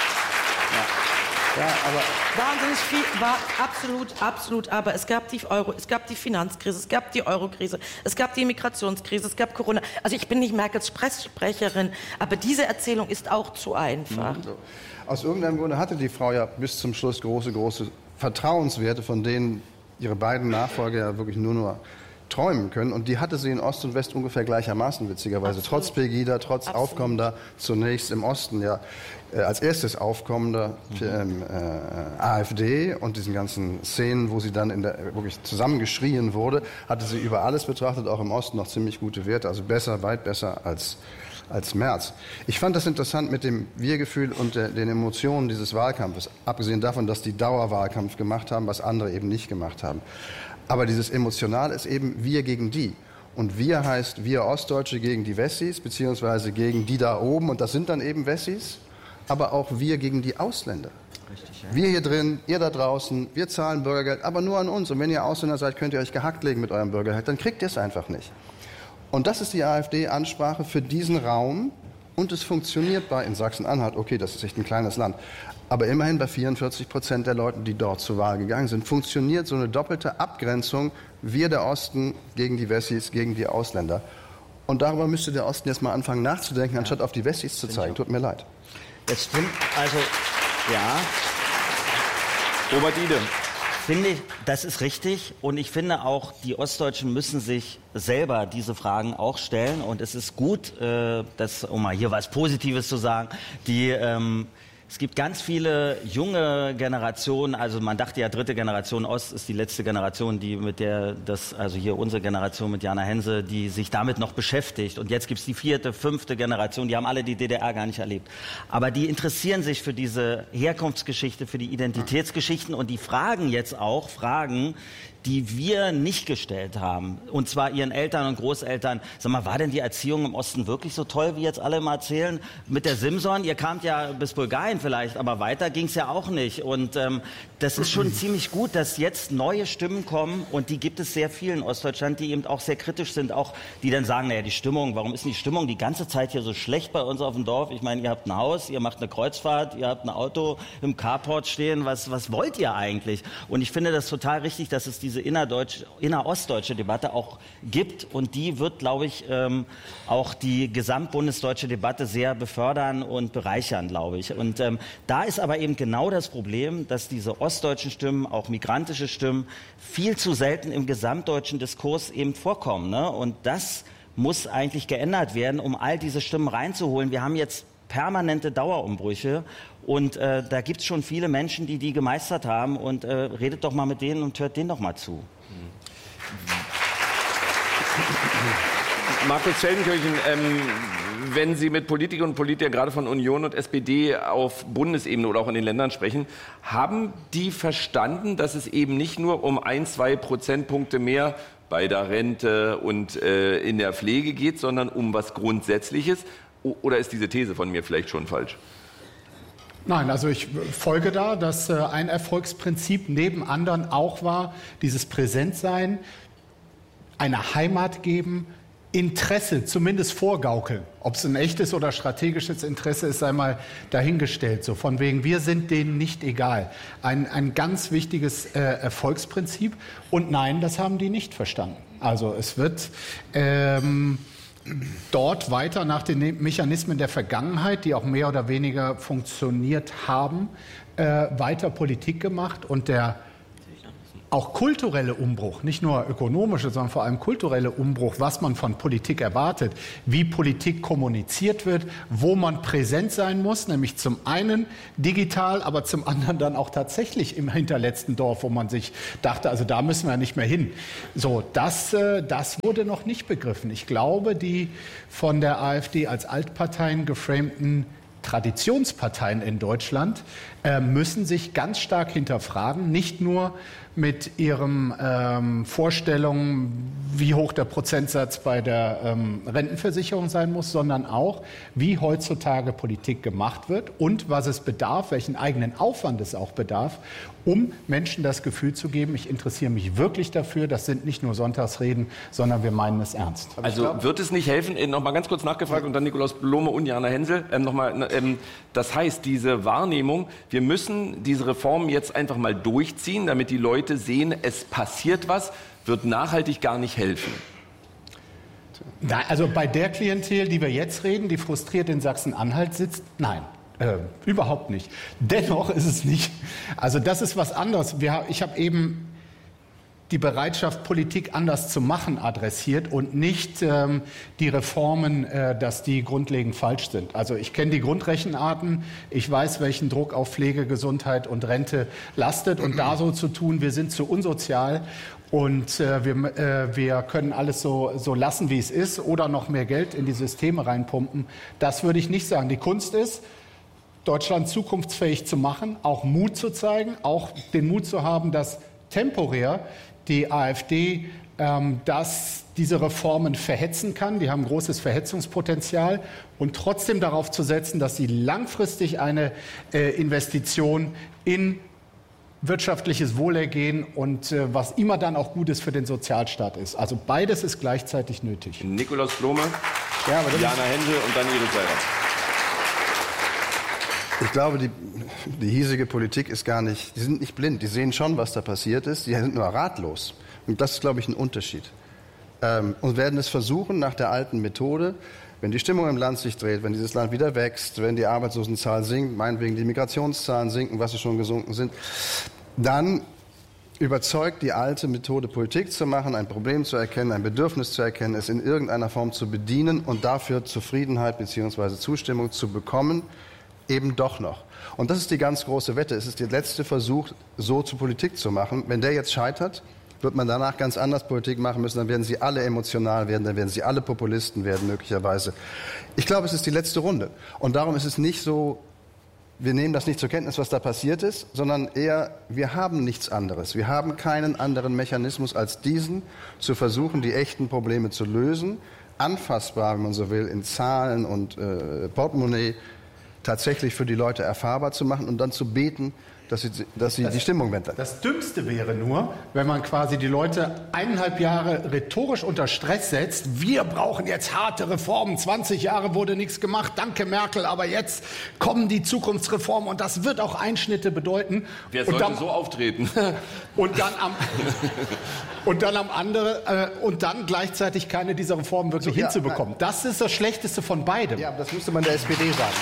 Ja, aber Wahnsinnig viel, war absolut, absolut, aber es gab die Euro, es gab die Finanzkrise, es gab die Eurokrise, es gab die Migrationskrise, es gab Corona. Also ich bin nicht Merkels Pressesprecherin, aber diese Erzählung ist auch zu einfach. so. Aus irgendeinem Grunde hatte die Frau ja bis zum Schluss große, große Vertrauenswerte, von denen ihre beiden Nachfolger ja wirklich nur nur träumen können. Und die hatte sie in Ost und West ungefähr gleichermaßen, witzigerweise. Absolut. Trotz Pegida, trotz Absolut. aufkommender, zunächst im Osten ja äh, als erstes aufkommender mhm. ähm, äh, AfD und diesen ganzen Szenen, wo sie dann in der, wirklich zusammengeschrien wurde, hatte sie über alles betrachtet, auch im Osten noch ziemlich gute Werte. Also besser, weit besser als als Merz. Ich fand das interessant mit dem Wir-Gefühl und der, den Emotionen dieses Wahlkampfes. Abgesehen davon, dass die Dauerwahlkampf gemacht haben, was andere eben nicht gemacht haben. Aber dieses Emotional ist eben wir gegen die. Und wir heißt wir Ostdeutsche gegen die Wessis, beziehungsweise gegen die da oben. Und das sind dann eben Wessis. Aber auch wir gegen die Ausländer. Richtig, ja. Wir hier drin, ihr da draußen, wir zahlen Bürgergeld, aber nur an uns. Und wenn ihr Ausländer seid, könnt ihr euch gehackt legen mit eurem Bürgergeld. Dann kriegt ihr es einfach nicht. Und das ist die AfD-Ansprache für diesen Raum. Und es funktioniert bei in Sachsen-Anhalt. Okay, das ist echt ein kleines Land. Aber immerhin bei vierundvierzig Prozent der Leute, die dort zur Wahl gegangen sind, funktioniert so eine doppelte Abgrenzung. Wir, der Osten, gegen die Wessis, gegen die Ausländer. Und darüber müsste der Osten jetzt mal anfangen nachzudenken, anstatt auf die Wessis zu zeigen. Tut mir leid. Das stimmt, also, ja. Robert Ide. Finde ich, das ist richtig. Und ich finde auch, die Ostdeutschen müssen sich selber diese Fragen auch stellen. Und es ist gut, äh, das, um mal hier was Positives zu sagen, die, ähm, es gibt ganz viele junge Generationen, also man dachte ja, dritte Generation Ost ist die letzte Generation, die mit der, das, also hier unsere Generation mit Jana Hense, die sich damit noch beschäftigt. Und jetzt gibt es die vierte, fünfte Generation, die haben alle die D D R gar nicht erlebt. Aber die interessieren sich für diese Herkunftsgeschichte, für die Identitätsgeschichten und die fragen jetzt auch Fragen, die wir nicht gestellt haben. Und zwar ihren Eltern und Großeltern. Sag mal, war denn die Erziehung im Osten wirklich so toll, wie jetzt alle mal erzählen? Mit der Simson, ihr kamt ja bis Bulgarien vielleicht, aber weiter ging es ja auch nicht. Und ähm, das ist schon ziemlich gut, dass jetzt neue Stimmen kommen. Und die gibt es sehr viel in Ostdeutschland, die eben auch sehr kritisch sind. Auch die dann sagen, naja, die Stimmung, warum ist denn die Stimmung die ganze Zeit hier so schlecht bei uns auf dem Dorf? Ich meine, ihr habt ein Haus, ihr macht eine Kreuzfahrt, ihr habt ein Auto im Carport stehen. Was, was wollt ihr eigentlich? Und ich finde das total richtig, dass es diese innerdeutsch, innerostdeutsche Debatte auch gibt. Und die wird, glaube ich, ähm, auch die gesamtbundesdeutsche Debatte sehr befördern und bereichern, glaube ich. Und ähm, da ist aber eben genau das Problem, dass diese ostdeutschen Stimmen, auch migrantische Stimmen, viel zu selten im gesamtdeutschen Diskurs eben vorkommen. Ne? Und das muss eigentlich geändert werden, um all diese Stimmen reinzuholen. Wir haben jetzt permanente Dauerumbrüche und äh, da gibt es schon viele Menschen, die die gemeistert haben und äh, redet doch mal mit denen und hört denen doch mal zu. Markus Feldenkirchen, ähm, wenn Sie mit Politikern und Politikern gerade von Union und S P D auf Bundesebene oder auch in den Ländern sprechen, haben die verstanden, dass es eben nicht nur um ein, zwei Prozentpunkte mehr bei der Rente und äh, in der Pflege geht, sondern um was Grundsätzliches? Oder ist diese These von mir vielleicht schon falsch? Nein, also ich folge da, dass äh, ein Erfolgsprinzip neben anderen auch war, dieses Präsentsein, eine Heimat geben, Interesse zumindest vorgaukeln. Ob es ein echtes oder strategisches Interesse ist, sei mal dahingestellt. So von wegen, wir sind denen nicht egal. Ein, ein ganz wichtiges äh, Erfolgsprinzip. Und nein, das haben die nicht verstanden. Also es wird ähm, dort weiter nach den Mechanismen der Vergangenheit, die auch mehr oder weniger funktioniert haben, äh, weiter Politik gemacht. Und der auch kulturelle Umbruch, nicht nur ökonomische, sondern vor allem kulturelle Umbruch, was man von Politik erwartet, wie Politik kommuniziert wird, wo man präsent sein muss, nämlich zum einen digital, aber zum anderen dann auch tatsächlich im hinterletzten Dorf, wo man sich dachte, also da müssen wir nicht mehr hin. So, das, das wurde noch nicht begriffen. Ich glaube, die von der AfD als Altparteien geframten Traditionsparteien in Deutschland äh, müssen sich ganz stark hinterfragen, nicht nur mit ihren ähm, Vorstellungen, wie hoch der Prozentsatz bei der ähm, Rentenversicherung sein muss, sondern auch, wie heutzutage Politik gemacht wird und was es bedarf, welchen eigenen Aufwand es auch bedarf, um Menschen das Gefühl zu geben, ich interessiere mich wirklich dafür, das sind nicht nur Sonntagsreden, sondern wir meinen es ernst. Also glaub, wird es nicht helfen, noch mal ganz kurz nachgefragt und dann Nikolaus Blome und Jana Hensel, ähm, noch mal, ähm, das heißt, diese Wahrnehmung, wir müssen diese Reformen jetzt einfach mal durchziehen, damit die Leute sehen, es passiert was, wird nachhaltig gar nicht helfen. Nein, also bei der Klientel, die wir jetzt reden, die frustriert in Sachsen-Anhalt sitzt, nein. Äh, überhaupt nicht. Dennoch ist es nicht. Also das ist was anderes. Wir, ich habe eben die Bereitschaft, Politik anders zu machen, adressiert und nicht ähm, die Reformen, äh, dass die grundlegend falsch sind. Also ich kenne die Grundrechenarten, ich weiß, welchen Druck auf Pflege, Gesundheit und Rente lastet und da so zu tun, wir sind zu unsozial und äh, wir, äh, wir können alles so, so lassen, wie es ist oder noch mehr Geld in die Systeme reinpumpen, das würde ich nicht sagen. Die Kunst ist, Deutschland zukunftsfähig zu machen, auch Mut zu zeigen, auch den Mut zu haben, dass temporär die AfD ähm, dass diese Reformen verhetzen kann. Die haben großes Verhetzungspotenzial und trotzdem darauf zu setzen, dass sie langfristig eine äh, Investition in wirtschaftliches Wohlergehen und äh, was immer dann auch Gutes für den Sozialstaat ist. Also beides ist gleichzeitig nötig. Nikolaus Blome, ja, aber Jana Hensel und dann Edith Seibert. Ich glaube, die, die hiesige Politik ist gar nicht, die sind nicht blind, die sehen schon, was da passiert ist, die sind nur ratlos. Und das ist, glaube ich, ein Unterschied. Ähm, und werden es versuchen, nach der alten Methode, wenn die Stimmung im Land sich dreht, wenn dieses Land wieder wächst, wenn die Arbeitslosenzahl sinkt, meinetwegen die Migrationszahlen sinken, was sie schon gesunken sind, dann überzeugt die alte Methode, Politik zu machen, ein Problem zu erkennen, ein Bedürfnis zu erkennen, es in irgendeiner Form zu bedienen und dafür Zufriedenheit bzw. Zustimmung zu bekommen, eben doch noch. Und das ist die ganz große Wette. Es ist der letzte Versuch, so zu Politik zu machen. Wenn der jetzt scheitert, wird man danach ganz anders Politik machen müssen. Dann werden sie alle emotional werden, dann werden sie alle Populisten werden, möglicherweise. Ich glaube, es ist die letzte Runde. Und darum ist es nicht so, wir nehmen das nicht zur Kenntnis, was da passiert ist, sondern eher, wir haben nichts anderes. Wir haben keinen anderen Mechanismus als diesen, zu versuchen, die echten Probleme zu lösen, anfassbar, wenn man so will, in Zahlen und äh, Portemonnaie, tatsächlich für die Leute erfahrbar zu machen und dann zu beten, dass sie, dass sie das, die Stimmung wenden. Das Dümmste wäre nur, wenn man quasi die Leute eineinhalb Jahre rhetorisch unter Stress setzt. Wir brauchen jetzt harte Reformen. zwanzig Jahre wurde nichts gemacht. Danke, Merkel. Aber jetzt kommen die Zukunftsreformen und das wird auch Einschnitte bedeuten. Wer sollte dann, so auftreten? Und dann am, und dann am andere, äh, und dann gleichzeitig keine dieser Reformen wirklich so, ja, hinzubekommen. Nein. Das ist das Schlechteste von beidem. Ja, das müsste man der S P D sagen.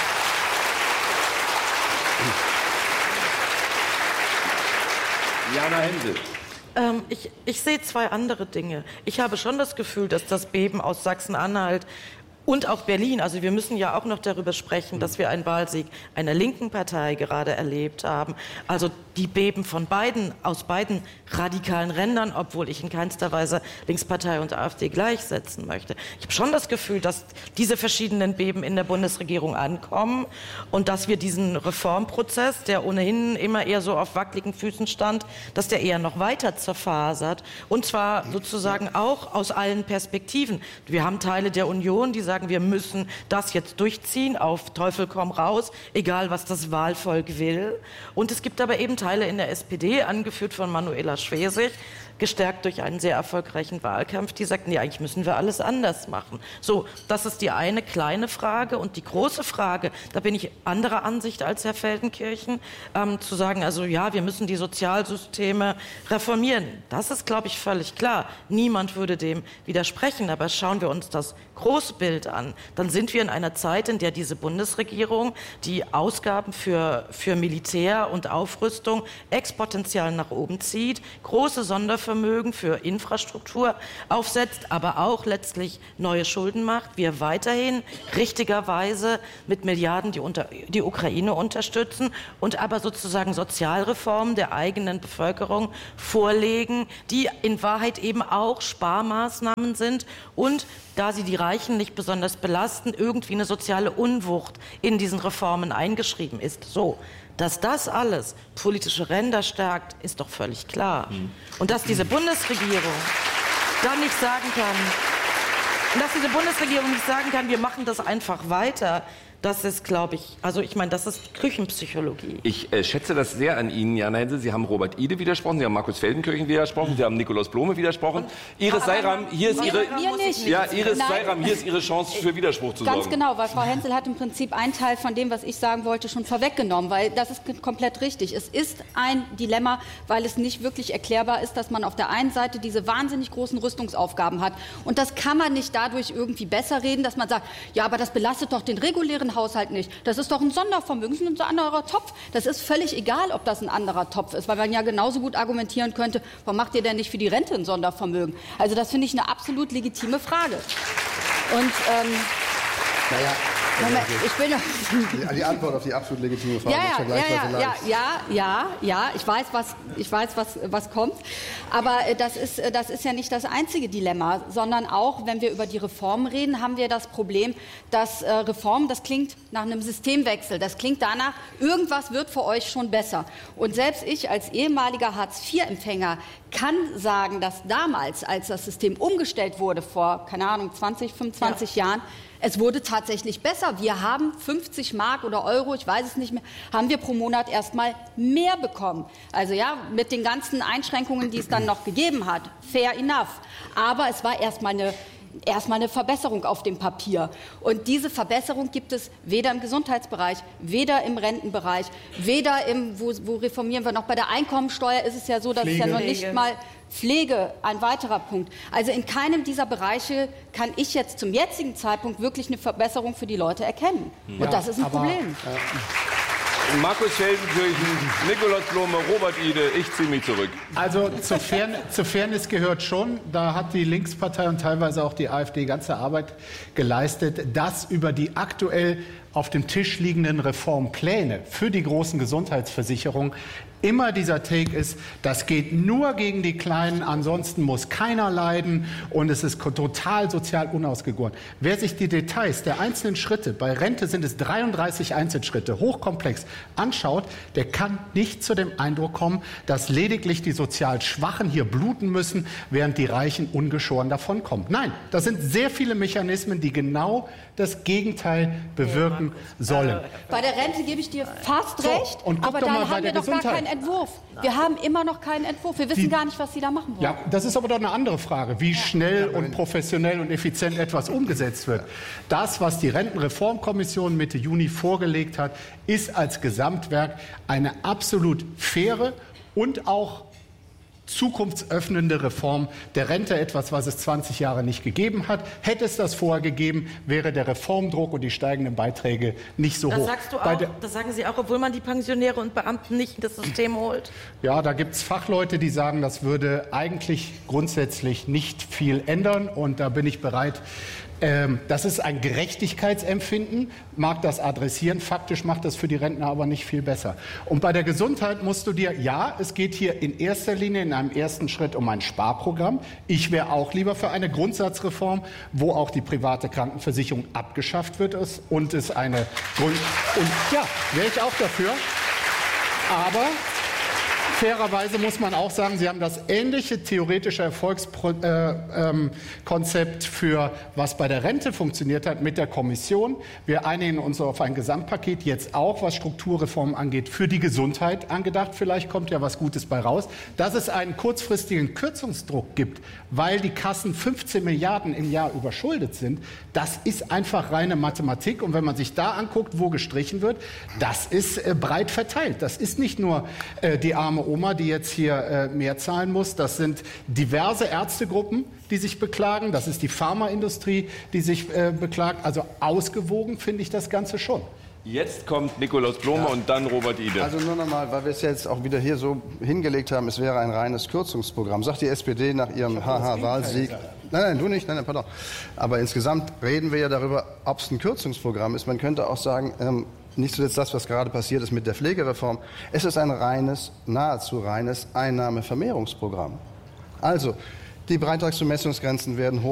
Jana Hensel. Ähm, ich, ich sehe zwei andere Dinge. Ich habe schon das Gefühl, dass das Beben aus Sachsen-Anhalt und auch Berlin, also wir müssen ja auch noch darüber sprechen, dass wir einen Wahlsieg einer linken Partei gerade erlebt haben. Also die Beben von beiden, aus beiden radikalen Rändern, obwohl ich in keinster Weise Linkspartei und AfD gleichsetzen möchte. Ich habe schon das Gefühl, dass diese verschiedenen Beben in der Bundesregierung ankommen und dass wir diesen Reformprozess, der ohnehin immer eher so auf wackeligen Füßen stand, dass der eher noch weiter zerfasert. Und zwar sozusagen auch aus allen Perspektiven. Wir haben Teile der Union, die sagen, wir müssen das jetzt durchziehen, auf Teufel komm raus, egal was das Wahlvolk will. Und es gibt aber eben Teile in der S P D, angeführt von Manuela Schwesig, gestärkt durch einen sehr erfolgreichen Wahlkampf, die sagten, ja, eigentlich müssen wir alles anders machen. So, das ist die eine kleine Frage. Und die große Frage, da bin ich anderer Ansicht als Herr Feldenkirchen, ähm, zu sagen, also ja, wir müssen die Sozialsysteme reformieren. Das ist, glaube ich, völlig klar. Niemand würde dem widersprechen. Aber schauen wir uns das große Bild an, dann sind wir in einer Zeit, in der diese Bundesregierung die Ausgaben für, für Militär und Aufrüstung exponentiell nach oben zieht, große Sondervermögen für Infrastruktur aufsetzt, aber auch letztlich neue Schulden macht. Wir weiterhin richtigerweise mit Milliarden die, unter, die Ukraine unterstützen und aber sozusagen Sozialreformen der eigenen Bevölkerung vorlegen, die in Wahrheit eben auch Sparmaßnahmen sind und da sie die Reichen nicht besonders belasten, irgendwie eine soziale Unwucht in diesen Reformen eingeschrieben ist. So, dass das alles politische Ränder stärkt, ist doch völlig klar. Mhm. Und dass diese Bundesregierung dann nicht sagen kann, und dass diese Bundesregierung nicht sagen kann, wir machen das einfach weiter, das ist, glaube ich, also ich meine, das ist Küchenpsychologie. Ich äh, schätze das sehr an Ihnen, Jana Hensel. Sie haben Robert Ide widersprochen, Sie haben Markus Feldenkirchen widersprochen, Sie haben Nikolaus Blome widersprochen. Iris Seyram, hier ist Ihre, ja, Iris Seyram, hier ist Ihre Chance für Widerspruch zu sorgen. Ganz genau, weil Frau Hensel hat im Prinzip einen Teil von dem, was ich sagen wollte, schon vorweggenommen, weil das ist komplett richtig. Es ist ein Dilemma, weil es nicht wirklich erklärbar ist, dass man auf der einen Seite diese wahnsinnig großen Rüstungsaufgaben hat. Und das kann man nicht dadurch irgendwie besser reden, dass man sagt, ja, aber das belastet doch den regulären Haushalt nicht. Das ist doch ein Sondervermögen, das ist ein anderer Topf. Das ist völlig egal, ob das ein anderer Topf ist, weil man ja genauso gut argumentieren könnte, warum macht ihr denn nicht für die Rente ein Sondervermögen? Also das finde ich eine absolut legitime Frage. Und ähm, naja, Moment, ich bin die, die Antwort auf die absolut legitime Frage ja, ist ja, vergleichsweise ja, ja, leicht. ja, ja, ja, ich weiß, was, ich weiß, was, was kommt. Aber äh, das ist, äh, das ist ja nicht das einzige Dilemma, sondern auch, wenn wir über die Reformen reden, haben wir das Problem, dass äh, Reformen, das klingt nach einem Systemwechsel, das klingt danach, irgendwas wird für euch schon besser. Und selbst ich als ehemaliger Hartz vier Empfänger kann sagen, dass damals, als das System umgestellt wurde, vor, keine Ahnung, zwanzig, fünfundzwanzig ja. Jahren, es wurde tatsächlich besser. Wir haben fünfzig Mark oder Euro, ich weiß es nicht mehr, haben wir pro Monat erstmal mehr bekommen. Also ja, mit den ganzen Einschränkungen, die es dann noch gegeben hat, fair enough. Aber es war erstmal eine erstmal eine Verbesserung auf dem Papier. Und diese Verbesserung gibt es weder im Gesundheitsbereich, weder im Rentenbereich, weder im, wo, wo reformieren wir noch, bei der Einkommensteuer ist es ja so, dass Pflege. es ja noch nicht mal Pflege, ein weiterer Punkt. Also in keinem dieser Bereiche kann ich jetzt zum jetzigen Zeitpunkt wirklich eine Verbesserung für die Leute erkennen. Ja, und das ist ein aber, Problem. Äh, Markus Feldenkirchen, Nikolaus Blome, Robert Ide, ich ziehe mich zurück. Also zur, Fairness, zur Fairness gehört schon, da hat die Linkspartei und teilweise auch die AfD ganze Arbeit geleistet, dass über die aktuell auf dem Tisch liegenden Reformpläne für die großen Gesundheitsversicherungen immer dieser Take ist, das geht nur gegen die Kleinen, ansonsten muss keiner leiden und es ist total sozial unausgegoren. Wer sich die Details der einzelnen Schritte, bei Rente sind es dreiunddreißig Einzelschritte, hochkomplex, anschaut, der kann nicht zu dem Eindruck kommen, dass lediglich die sozial Schwachen hier bluten müssen, während die Reichen ungeschoren davonkommen. Nein, das sind sehr viele Mechanismen, die genau das Gegenteil bewirken sollen. Bei der Rente gebe ich dir fast So, recht, und guck aber doch da mal bei haben wir der doch gar Gesundheit. keinen Entwurf. Wir haben immer noch keinen Entwurf. Wir wissen Die- gar nicht, was Sie da machen wollen. Ja, das ist aber doch eine andere Frage, wie schnell und professionell und effizient etwas umgesetzt wird. Das, was die Rentenreformkommission Mitte Juni vorgelegt hat, ist als Gesamtwerk eine absolut faire und auch zukunftsöffnende Reform der Rente, etwas, was es zwanzig Jahre nicht gegeben hat. Hätte es das vorher gegeben, wäre der Reformdruck und die steigenden Beiträge nicht so Das hoch. sagst du Bei auch, der- das sagen Sie auch, obwohl man die Pensionäre und Beamten nicht in das System holt. Ja, da gibt es Fachleute, die sagen, das würde eigentlich grundsätzlich nicht viel ändern. Und da bin ich bereit. Ähm, das ist ein Gerechtigkeitsempfinden, mag das adressieren. Faktisch macht das für die Rentner aber nicht viel besser. Und bei der Gesundheit musst du dir, ja, es geht hier in erster Linie in einem ersten Schritt um ein Sparprogramm. Ich wäre auch lieber für eine Grundsatzreform, wo auch die private Krankenversicherung abgeschafft wird und es eine Grund und ja, wäre ich auch dafür. Aber fairerweise muss man auch sagen, Sie haben das ähnliche theoretische Erfolgskonzept äh, ähm, Konzept für, was bei der Rente funktioniert hat, mit der Kommission. Wir einigen uns auf ein Gesamtpaket, jetzt auch, was Strukturreformen angeht, für die Gesundheit angedacht. Vielleicht kommt ja was Gutes bei raus. Dass es einen kurzfristigen Kürzungsdruck gibt, weil die Kassen fünfzehn Milliarden im Jahr überschuldet sind, das ist einfach reine Mathematik. Und wenn man sich da anguckt, wo gestrichen wird, das ist äh, breit verteilt. Das ist nicht nur äh, die arme Oma, die jetzt hier äh, mehr zahlen muss. Das sind diverse Ärztegruppen, die sich beklagen. Das ist die Pharmaindustrie, die sich äh, beklagt. Also ausgewogen finde ich das Ganze schon. Jetzt kommt Nikolaus Blome ja. und dann Robert Ide. Also nur nochmal, weil wir es jetzt auch wieder hier so hingelegt haben, es wäre ein reines Kürzungsprogramm. Sagt die S P D nach ihrem Haha-Wahlsieg. Nein, nein, du nicht, nein, nein, pardon. Aber insgesamt reden wir ja darüber, ob es ein Kürzungsprogramm ist. Man könnte auch sagen, ähm, nicht zuletzt das, was gerade passiert ist mit der Pflegereform. Es ist ein reines, nahezu reines Einnahmevermehrungsprogramm. Also, die Beitragsbemessungsgrenzen werden hoch.